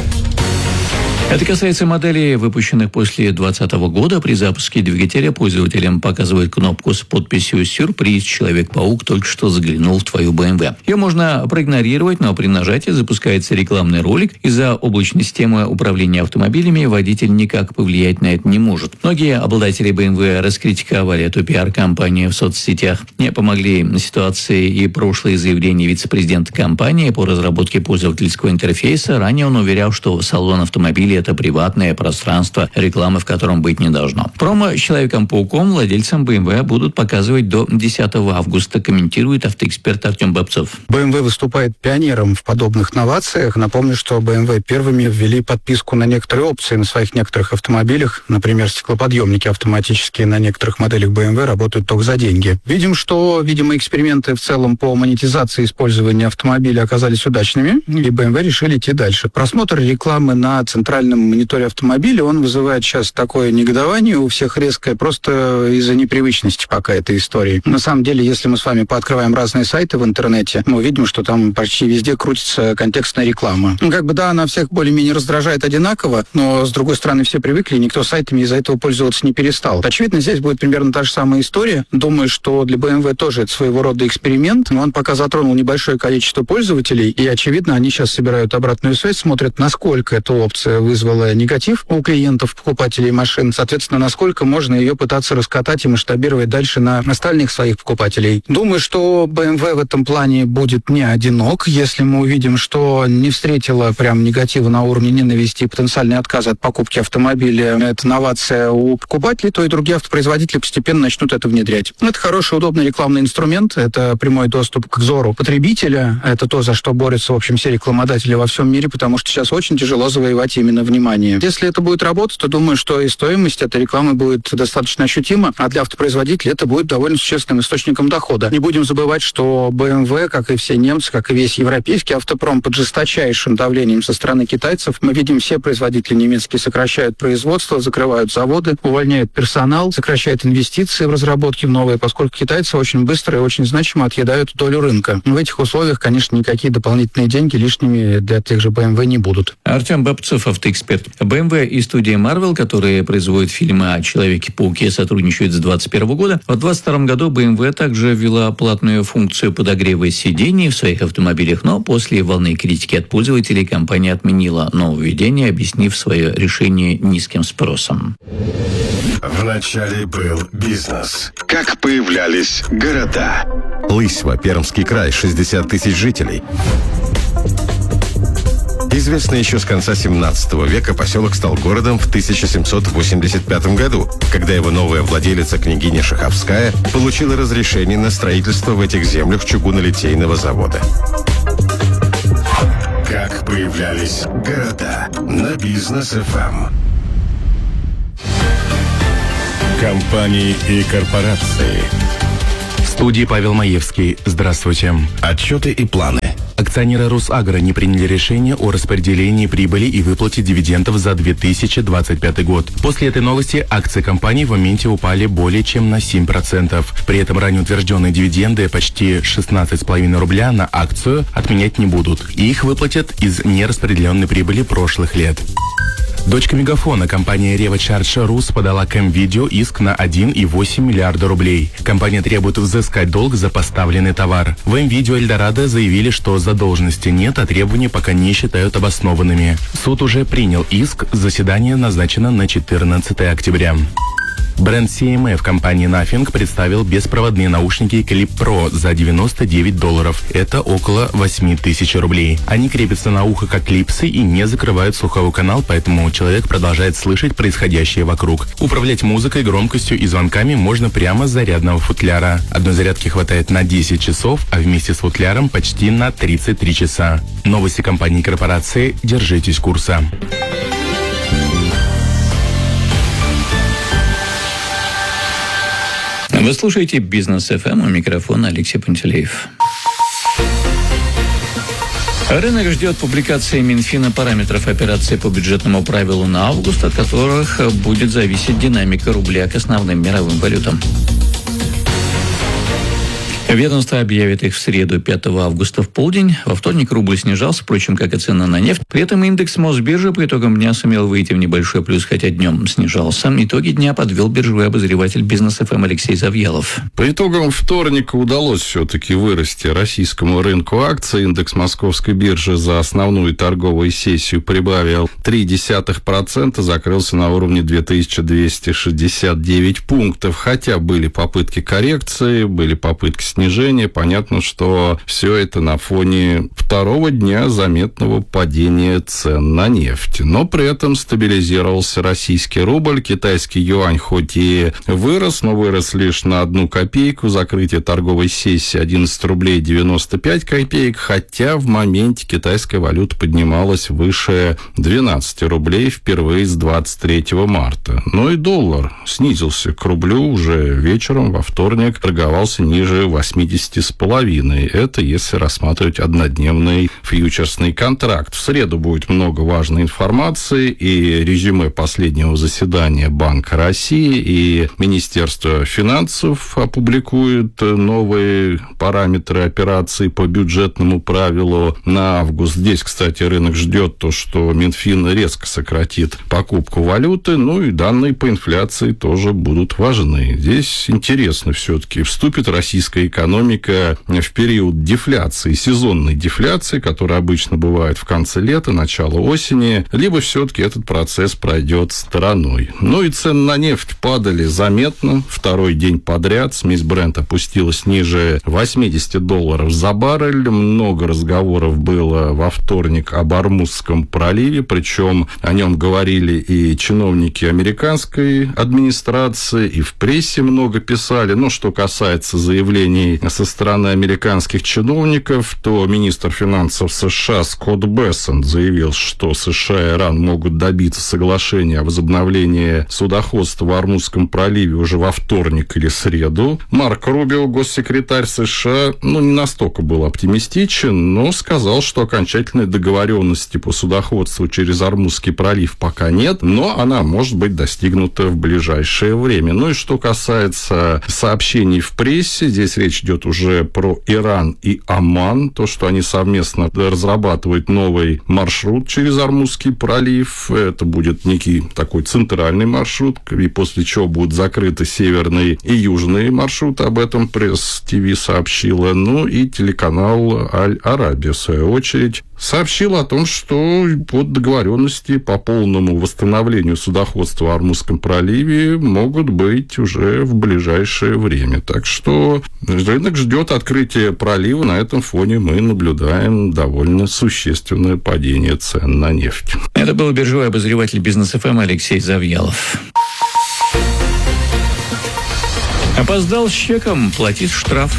Это касается моделей, выпущенных после две тысячи двадцатого года. При запуске двигателя пользователям показывают кнопку с подписью «Сюрприз. Человек-паук только что заглянул в твою бэ эм вэ». Ее можно проигнорировать, но при нажатии запускается рекламный ролик. Из-за облачной системы управления автомобилями водитель никак повлиять на это не может. Многие обладатели бэ эм вэ раскритиковали эту пиар-компанию в соцсетях. Не помогли ситуации и прошлые заявления вице-президента компании по разработке пользовательского интерфейса. Ранее он уверял, что салон автомобиля это приватное пространство, рекламы в котором быть не должно. Промо с Человеком-пауком владельцам бэ эм вэ будут показывать до десятого августа, комментирует автоэксперт Артем Бобцов. бэ эм вэ выступает пионером в подобных новациях. Напомню, что бэ эм вэ первыми ввели подписку на некоторые опции на своих некоторых автомобилях. Например, стеклоподъемники автоматические на некоторых моделях бэ эм вэ работают только за деньги. Видим, что, видимо, эксперименты в целом по монетизации использования автомобиля оказались удачными, и бэ эм вэ решили идти дальше. Просмотр рекламы на центральном мониторе автомобиля, он вызывает сейчас такое негодование у всех резкое, просто из-за непривычности пока этой истории. На самом деле, если мы с вами пооткрываем разные сайты в интернете, мы увидим, что там почти везде крутится контекстная реклама. Ну, как бы, да, она всех более-менее раздражает одинаково, но, с другой стороны, все привыкли, и никто сайтами из-за этого пользоваться не перестал. Очевидно, здесь будет примерно та же самая история. Думаю, что для бэ эм вэ тоже это своего рода эксперимент, но он пока затронул небольшое количество пользователей, и, очевидно, они сейчас собирают обратную связь, смотрят, насколько эта опция вызвала негатив у клиентов, покупателей машин, соответственно, насколько можно ее пытаться раскатать и масштабировать дальше на остальных своих покупателей. Думаю, что бэ эм вэ в этом плане будет не одинок. Если мы увидим, что не встретила прям негатива на уровне ненависти и потенциальный отказ от покупки автомобиля, это новация у покупателей, то и другие автопроизводители постепенно начнут это внедрять. Это хороший, удобный рекламный инструмент, это прямой доступ к взору потребителя, это то, за что борются, в общем, все рекламодатели во всем мире, потому что сейчас очень тяжело завоевать именно огромное внимание. Если это будет работать, то думаю, что и стоимость этой рекламы будет достаточно ощутима, а для автопроизводителей это будет довольно существенным источником дохода. Не будем забывать, что бэ эм вэ, как и все немцы, как и весь европейский автопром, под жесточайшим давлением со стороны китайцев. Мы видим, все производители немецкие сокращают производство, закрывают заводы, увольняют персонал, сокращают инвестиции в разработки в новые, поскольку китайцы очень быстро и очень значимо отъедают долю рынка. В этих условиях, конечно, никакие дополнительные деньги лишними для тех же бэ эм вэ не будут. Артем Бабцев, автоэксперт. бэ эм вэ и студия Marvel, которые производят фильмы о Человеке-пауке, сотрудничают с двадцать первого года. В двадцать втором году бэ эм вэ также ввела платную функцию подогрева сидений в своих автомобилях, но после волны критики от пользователей компания отменила нововведение, объяснив свое решение низким спросом. Вначале был бизнес. Как появлялись города. Лысьва, Пермский край, шестьдесят тысяч жителей. Известный еще с конца семнадцатого века, поселок стал городом в тысяча семьсот восемьдесят пятом году, когда его новая владелица, княгиня Шаховская, получила разрешение на строительство в этих землях чугунолитейного завода. Как появлялись города на Бизнес эф эм. Компании и корпорации. В студии Павел Маевский. Здравствуйте. Отчеты и планы. Акционеры Росагро не приняли решение о распределении прибыли и выплате дивидендов за две тысячи двадцать пятый год. После этой новости акции компании в моменте упали более чем на семь процентов. При этом ранее утвержденные дивиденды почти шестнадцать с половиной рубля на акцию отменять не будут. И их выплатят из нераспределенной прибыли прошлых лет. Дочка Мегафона, компания Revo Charge Rus, подала к М-Видео иск на один и восемь миллиарда рублей. Компания требует взыскать долг за поставленный товар. В М-Видео Эльдорадо заявили, что задолженности нет, а требования пока не считают обоснованными. Суд уже принял иск, заседание назначено на четырнадцатое октября. Бренд си эм эф компании Nothing представил беспроводные наушники Clip Pro за девяносто девять долларов. Это около восемь тысяч рублей. Они крепятся на ухо как клипсы и не закрывают слуховой канал, поэтому человек продолжает слышать происходящее вокруг. Управлять музыкой, громкостью и звонками можно прямо с зарядного футляра. Одной зарядки хватает на десять часов, а вместе с футляром почти на тридцать три часа. Новости компании и корпорации. Держитесь курса. Вы слушаете Бизнес эф эм, у микрофона Алексей Пантелеев. Рынок ждет публикации Минфина параметров операции по бюджетному правилу на август, от которых будет зависеть динамика рубля к основным мировым валютам. Ведомство объявит их в среду, пятого августа в полдень. Во вторник рубль снижался, впрочем, как и цена на нефть. При этом индекс Мосбиржи по итогам дня сумел выйти в небольшой плюс, хотя днем снижался. Итоги дня подвел биржевой обозреватель Бизнес эф эм Алексей Завьялов. По итогам вторника удалось все-таки вырасти российскому рынку акций. Индекс Московской биржи за основную торговую сессию прибавил три десятых процента, закрылся на уровне две тысячи двести шестьдесят девять пунктов. Хотя были попытки коррекции, были попытки снижения. Снижение. Понятно, что все это на фоне второго дня заметного падения цен на нефть. Но при этом стабилизировался российский рубль. Китайский юань хоть и вырос, но вырос лишь на одну копейку. Закрытие торговой сессии одиннадцать рублей девяносто пять копеек. Хотя в моменте китайская валюта поднималась выше двенадцать рублей впервые с двадцать третьего марта. Но и доллар снизился к рублю уже вечером во вторник. Торговался ниже восьмидесяти с половиной. Это если рассматривать однодневный фьючерсный контракт. В среду будет много важной информации и резюме последнего заседания Банка России, и Министерство финансов опубликует новые параметры операции по бюджетному правилу на август. Здесь, кстати, рынок ждет то, что Минфин резко сократит покупку валюты, ну и данные по инфляции тоже будут важны. Здесь интересно все-таки, вступит российская экономика экономика в период дефляции, сезонной дефляции, которая обычно бывает в конце лета, начало осени, либо все-таки этот процесс пройдет стороной. Ну и цены на нефть падали заметно. Второй день подряд смесь Brent опустилась ниже восемьдесят долларов за баррель. Много разговоров было во вторник об Ормузском проливе, причем о нем говорили и чиновники американской администрации, и в прессе много писали. Ну, что касается заявлений заявлений со стороны американских чиновников, то министр финансов США Скотт Бессент заявил, что США и Иран могут добиться соглашения о возобновлении судоходства в Ормузском проливе уже во вторник или среду. Марк Рубио, госсекретарь США, ну, не настолько был оптимистичен, но сказал, что окончательной договоренности по судоходству через Ормузский пролив пока нет, но она может быть достигнута в ближайшее время. Ну и что касается сообщений в прессе, здесь речь идет уже про Иран и Оман, то, что они совместно разрабатывают новый маршрут через Ормузский пролив. Это будет некий такой центральный маршрут, и после чего будут закрыты северные и южные маршруты. Об этом пресс-ТВ сообщила. Ну и телеканал Аль-Арабия, в свою очередь, сообщил о том, что под договоренности по полному восстановлению судоходства в Ормузском проливе могут быть уже в ближайшее время. Так что рынок ждет открытия пролива. На этом фоне мы наблюдаем довольно существенное падение цен на нефть. Это был биржевой обозреватель Бизнес эф эм Алексей Завьялов. Опоздал с чеком, платит штраф.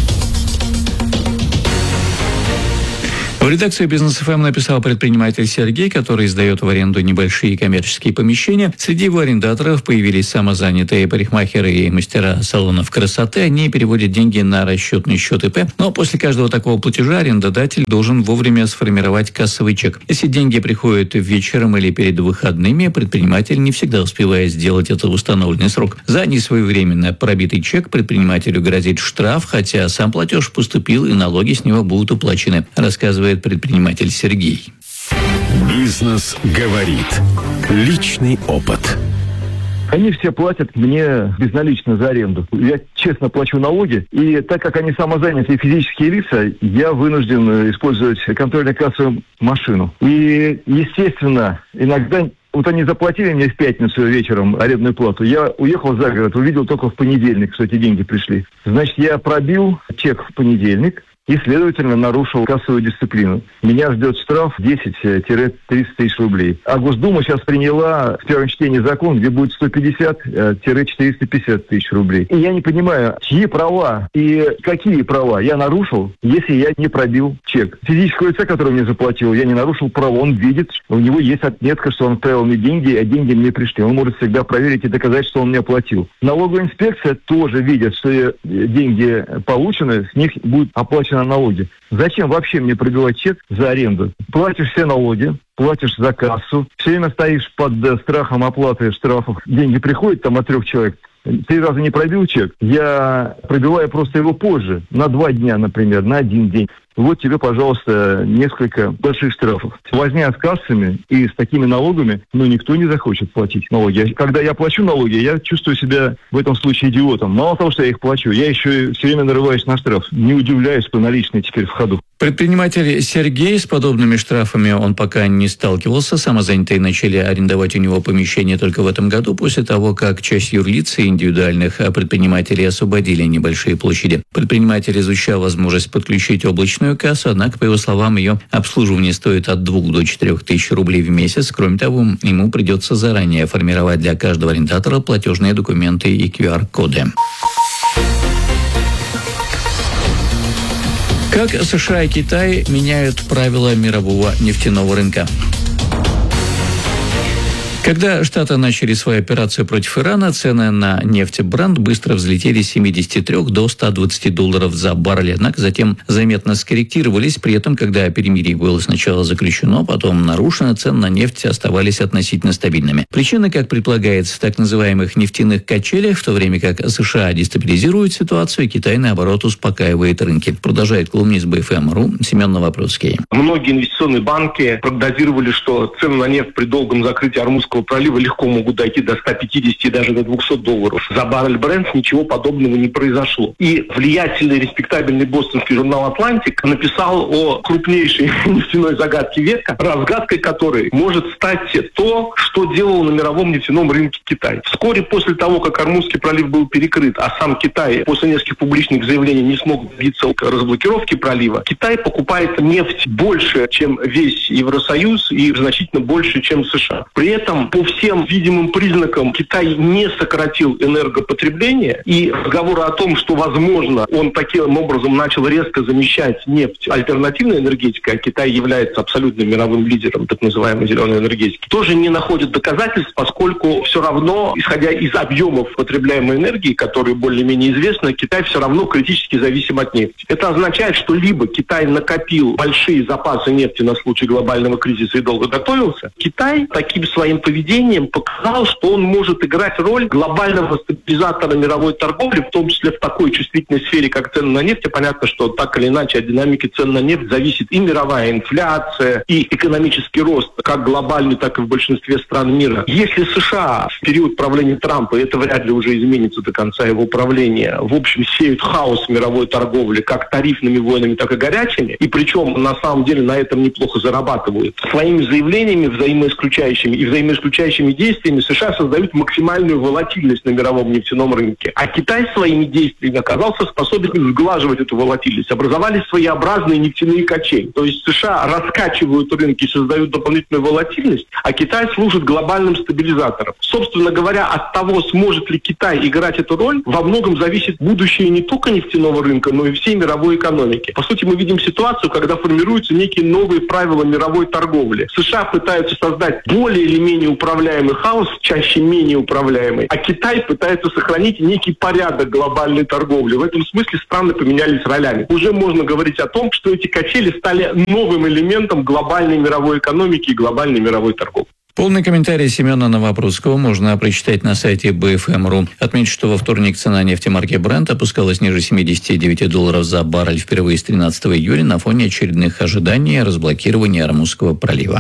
В редакции Бизнес эф эм написал предприниматель Сергей, который сдает в аренду небольшие коммерческие помещения. Среди его арендаторов появились самозанятые парикмахеры и мастера салонов красоты. Они переводят деньги на расчетный счет ИП. Но после каждого такого платежа арендодатель должен вовремя сформировать кассовый чек. Если деньги приходят вечером или перед выходными, предприниматель не всегда успевает сделать это в установленный срок. За несвоевременно пробитый чек предпринимателю грозит штраф, хотя сам платеж поступил и налоги с него будут уплачены, рассказывает предприниматель Сергей. Бизнес говорит. Личный опыт. Они все платят мне безналично за аренду. Я честно плачу налоги, и так как они самозанятые физические лица, я вынужден использовать контрольно-кассовую машину. И, естественно, иногда... Вот они заплатили мне в пятницу вечером арендную плату. Я уехал за город, увидел только в понедельник, что эти деньги пришли. Значит, я пробил чек в понедельник и, следовательно, нарушил кассовую дисциплину. Меня ждет штраф десять-тридцать тысяч рублей. А Госдума сейчас приняла в первом чтении закон, где будет сто пятьдесят-четыреста пятьдесят тысяч рублей. И я не понимаю, чьи права и какие права я нарушил, если я не пробил чек. Физического лица, который мне заплатил, я не нарушил права. Он видит, у него есть отметка, что он отправил мне деньги, а деньги мне пришли. Он может всегда проверить и доказать, что он мне оплатил. Налоговая инспекция тоже видит, что деньги получены, с них будет оплачено налоги. Зачем вообще мне пробивать чек за аренду? Платишь все налоги, платишь за кассу, все время стоишь под страхом оплаты штрафов. Деньги приходят там от трех человек. Три раза не пробил чек, я пробиваю просто его позже, на два дня, например, на один день. Вот тебе, пожалуйста, несколько больших штрафов. Возня с кассами и с такими налогами, ну, никто не захочет платить налоги. Когда я плачу налоги, я чувствую себя в этом случае идиотом. Мало того, что я их плачу, я еще все время нарываюсь на штраф. Не удивляюсь, что наличные теперь в ходу. Предприниматель Сергей с подобными штрафами он пока не сталкивался. Самозанятые начали арендовать у него помещение только в этом году, после того, как часть юрлиц и индивидуальных предпринимателей освободили небольшие площади. Предприниматель изучал возможность подключить облачную кассу, однако, по его словам, ее обслуживание стоит от двух до четырех тысяч рублей в месяц. Кроме того, ему придется заранее формировать для каждого арендатора платежные документы и ку ар-коды. Как США и Китай меняют правила мирового нефтяного рынка? Когда Штаты начали свою операцию против Ирана, цены на нефть Брент быстро взлетели с семидесяти трёх до ста двадцати долларов за баррель, однако затем заметно скорректировались. При этом, когда перемирие было сначала заключено, потом нарушено, цены на нефть оставались относительно стабильными. Причина, как предполагается, в так называемых нефтяных качелях, в то время как США дестабилизирует ситуацию, Китай, наоборот, успокаивает рынки. Продолжает колумнист бэ эф эм точка ру Семен Новопроцкий. Многие инвестиционные банки прогнозировали, что цены на нефть при долгом закрытии Ормузского пролива легко могут дойти до ста пятидесяти, даже до двухсот долларов. За баррель Брент ничего подобного не произошло. И влиятельный, респектабельный бостонский журнал «Атлантик» написал о крупнейшей нефтяной загадке века, разгадкой которой может стать то, что делал на мировом нефтяном рынке Китай. Вскоре после того, как Ормузский пролив был перекрыт, а сам Китай после нескольких публичных заявлений не смог добиться разблокировки пролива, Китай покупает нефть больше, чем весь Евросоюз, и значительно больше, чем США. При этом этом, по всем видимым признакам, Китай не сократил энергопотребление, и разговоры о том, что, возможно, он таким образом начал резко замещать нефть альтернативной энергетикой, а Китай является абсолютным мировым лидером так называемой зеленой энергетики, тоже не находят доказательств, поскольку все равно, исходя из объемов потребляемой энергии, которые более-менее известны, Китай все равно критически зависим от нефти. Это означает, что либо Китай накопил большие запасы нефти на случай глобального кризиса и долго готовился, Китай таким своим поведением показал, что он может играть роль глобального стабилизатора мировой торговли, в том числе в такой чувствительной сфере, как цены на нефть. И понятно, что так или иначе от динамики цен на нефть зависит и мировая инфляция, и экономический рост, как глобальный, так и в большинстве стран мира. Если США в период правления Трампа, и это вряд ли уже изменится до конца его правления, в общем, сеют хаос в мировой торговли, как тарифными войнами, так и горячими, и причем на самом деле на этом неплохо зарабатывают, своими заявлениями взаимоисключающими и взаимоисключающими действиями США создают максимальную волатильность на мировом нефтяном рынке. А Китай своими действиями оказался способен сглаживать эту волатильность. Образовались своеобразные нефтяные качели. То есть США раскачивают рынки и создают дополнительную волатильность, а Китай служит глобальным стабилизатором. Собственно говоря, от того, сможет ли Китай играть эту роль, во многом зависит будущее не только нефтяного рынка, но и всей мировой экономики. По сути, мы видим ситуацию, когда формируются некие новые правила мировой торговли. США пытаются создать более или менее управляемый хаос, чаще менее управляемый, а Китай пытается сохранить некий порядок глобальной торговли. В этом смысле страны поменялись ролями. Уже можно говорить о том, что эти качели стали новым элементом глобальной мировой экономики и глобальной мировой торговли. Полный комментарий Семена Новопрудского можно прочитать на сайте би эф эм точка ру. Отмечу, что во вторник цена нефти марки Brent опускалась ниже семидесяти девяти долларов за баррель впервые с тринадцатого июля на фоне очередных ожиданий разблокирования Ормузского пролива.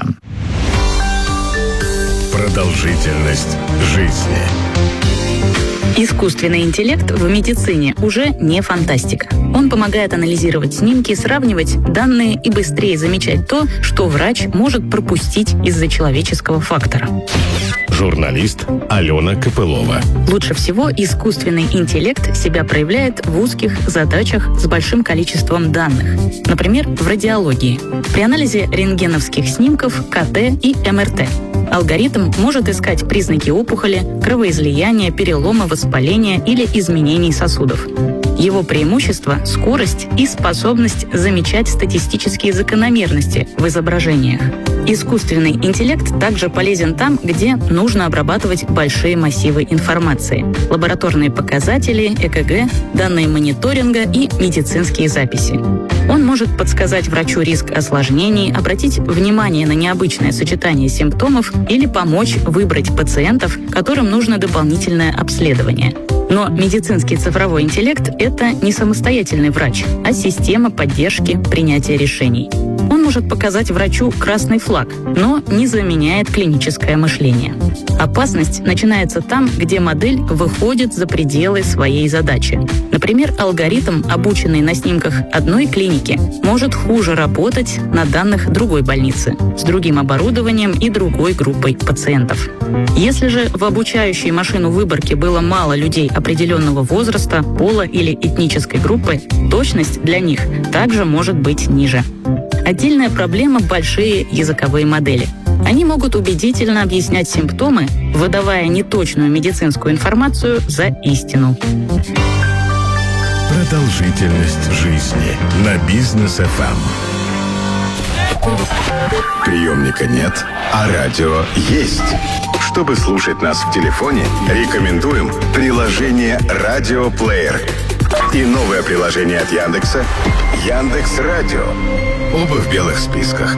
Продолжительность жизни. Искусственный интеллект в медицине уже не фантастика. Он помогает анализировать снимки, сравнивать данные и быстрее замечать то, что врач может пропустить из-за человеческого фактора. Журналист Алена Копылова. Лучше всего искусственный интеллект себя проявляет в узких задачах с большим количеством данных. Например, в радиологии. При анализе рентгеновских снимков, ка тэ и эм эр тэ. Алгоритм может искать признаки опухоли, кровоизлияния, перелома, воспаления или изменений сосудов. Его преимущество – скорость и способность замечать статистические закономерности в изображениях. Искусственный интеллект также полезен там, где нужно обрабатывать большие массивы информации. Лабораторные показатели, э ка гэ, данные мониторинга и медицинские записи. Он может подсказать врачу риск осложнений, обратить внимание на необычное сочетание симптомов или помочь выбрать пациентов, которым нужно дополнительное обследование. Но медицинский цифровой интеллект – это не самостоятельный врач, а система поддержки принятия решений. Он может показать врачу красный флаг, но не заменяет клиническое мышление. Опасность начинается там, где модель выходит за пределы своей задачи. Например, алгоритм, обученный на снимках одной клиники, может хуже работать на данных другой больницы, с другим оборудованием и другой группой пациентов. Если же в обучающей машину выборки было мало людей определенного возраста, пола или этнической группы, точность для них также может быть ниже. Отдельная проблема – большие языковые модели. Они могут убедительно объяснять симптомы, выдавая неточную медицинскую информацию за истину. Продолжительность жизни на Бизнес эф эм. Приемника нет, а радио есть. Чтобы слушать нас в телефоне, рекомендуем приложение «Радиоплеер» и новое приложение от Яндекса «Яндекс.Радио». Оба в белых списках.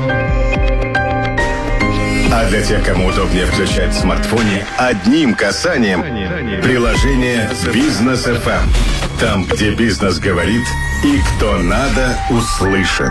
А для тех, кому удобнее включать в смартфоне одним касанием приложение «Бизнес эф эм». Там, где бизнес говорит и кто надо, услышит.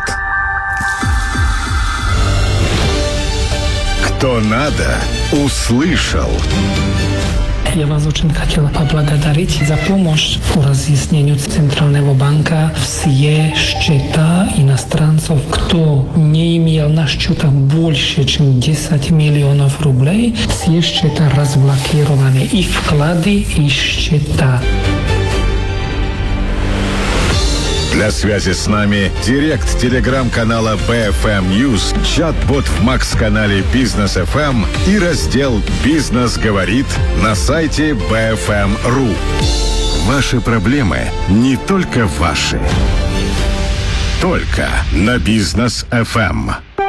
Кто надо, услышал. Я вас очень хотел поблагодарить за помощь по разъяснению Центрального банка. Все счета иностранцев, кто не имел на счетах больше, чем десять миллионов рублей, все счета разблокированы. И вклады, и счета. Для связи с нами директ телеграм-канала би эф эм News, чат-бот в Макс-канале Бизнес эф эм и раздел «Бизнес говорит» на сайте би эф эм точка ру. Ваши проблемы не только ваши. Только на Бизнес эф эм.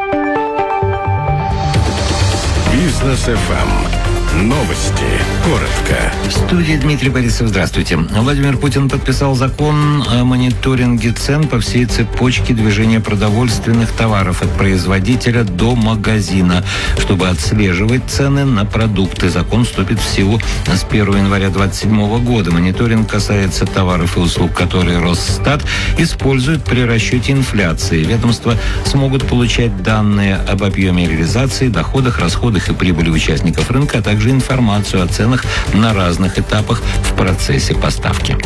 Бизнес эф эм. Новости. Коротко. В студии Дмитрий Борисов. Здравствуйте. Владимир Путин подписал закон о мониторинге цен по всей цепочке движения продовольственных товаров от производителя до магазина. Чтобы отслеживать цены на продукты, закон вступит в силу с первого января две тысячи двадцать седьмого года. Мониторинг касается товаров и услуг, которые Росстат использует при расчете инфляции. Ведомства смогут получать данные об объеме реализации, доходах, расходах и прибыли участников рынка, а также информацию о ценах на разных этапах в процессе поставки.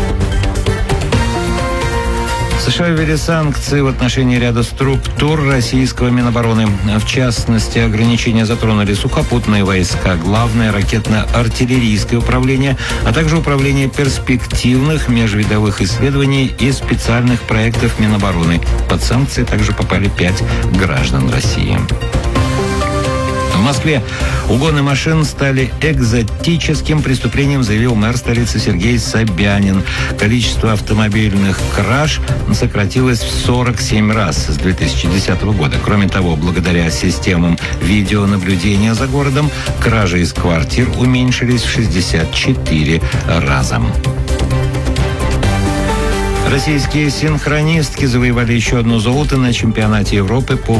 США ввели санкции в отношении ряда структур российского Минобороны. В частности, ограничения затронули сухопутные войска, главное ракетно-артиллерийское управление, а также управление перспективных межвидовых исследований и специальных проектов Минобороны. Под санкции также попали пять граждан России. В Москве угоны машин стали экзотическим преступлением, заявил мэр столицы Сергей Собянин. Количество автомобильных краж сократилось в сорок семь раз с две тысячи десятого года. Кроме того, благодаря системам видеонаблюдения за городом, кражи из квартир уменьшились в шестьдесят четыре раза. Российские синхронистки завоевали еще одно золото на чемпионате Европы по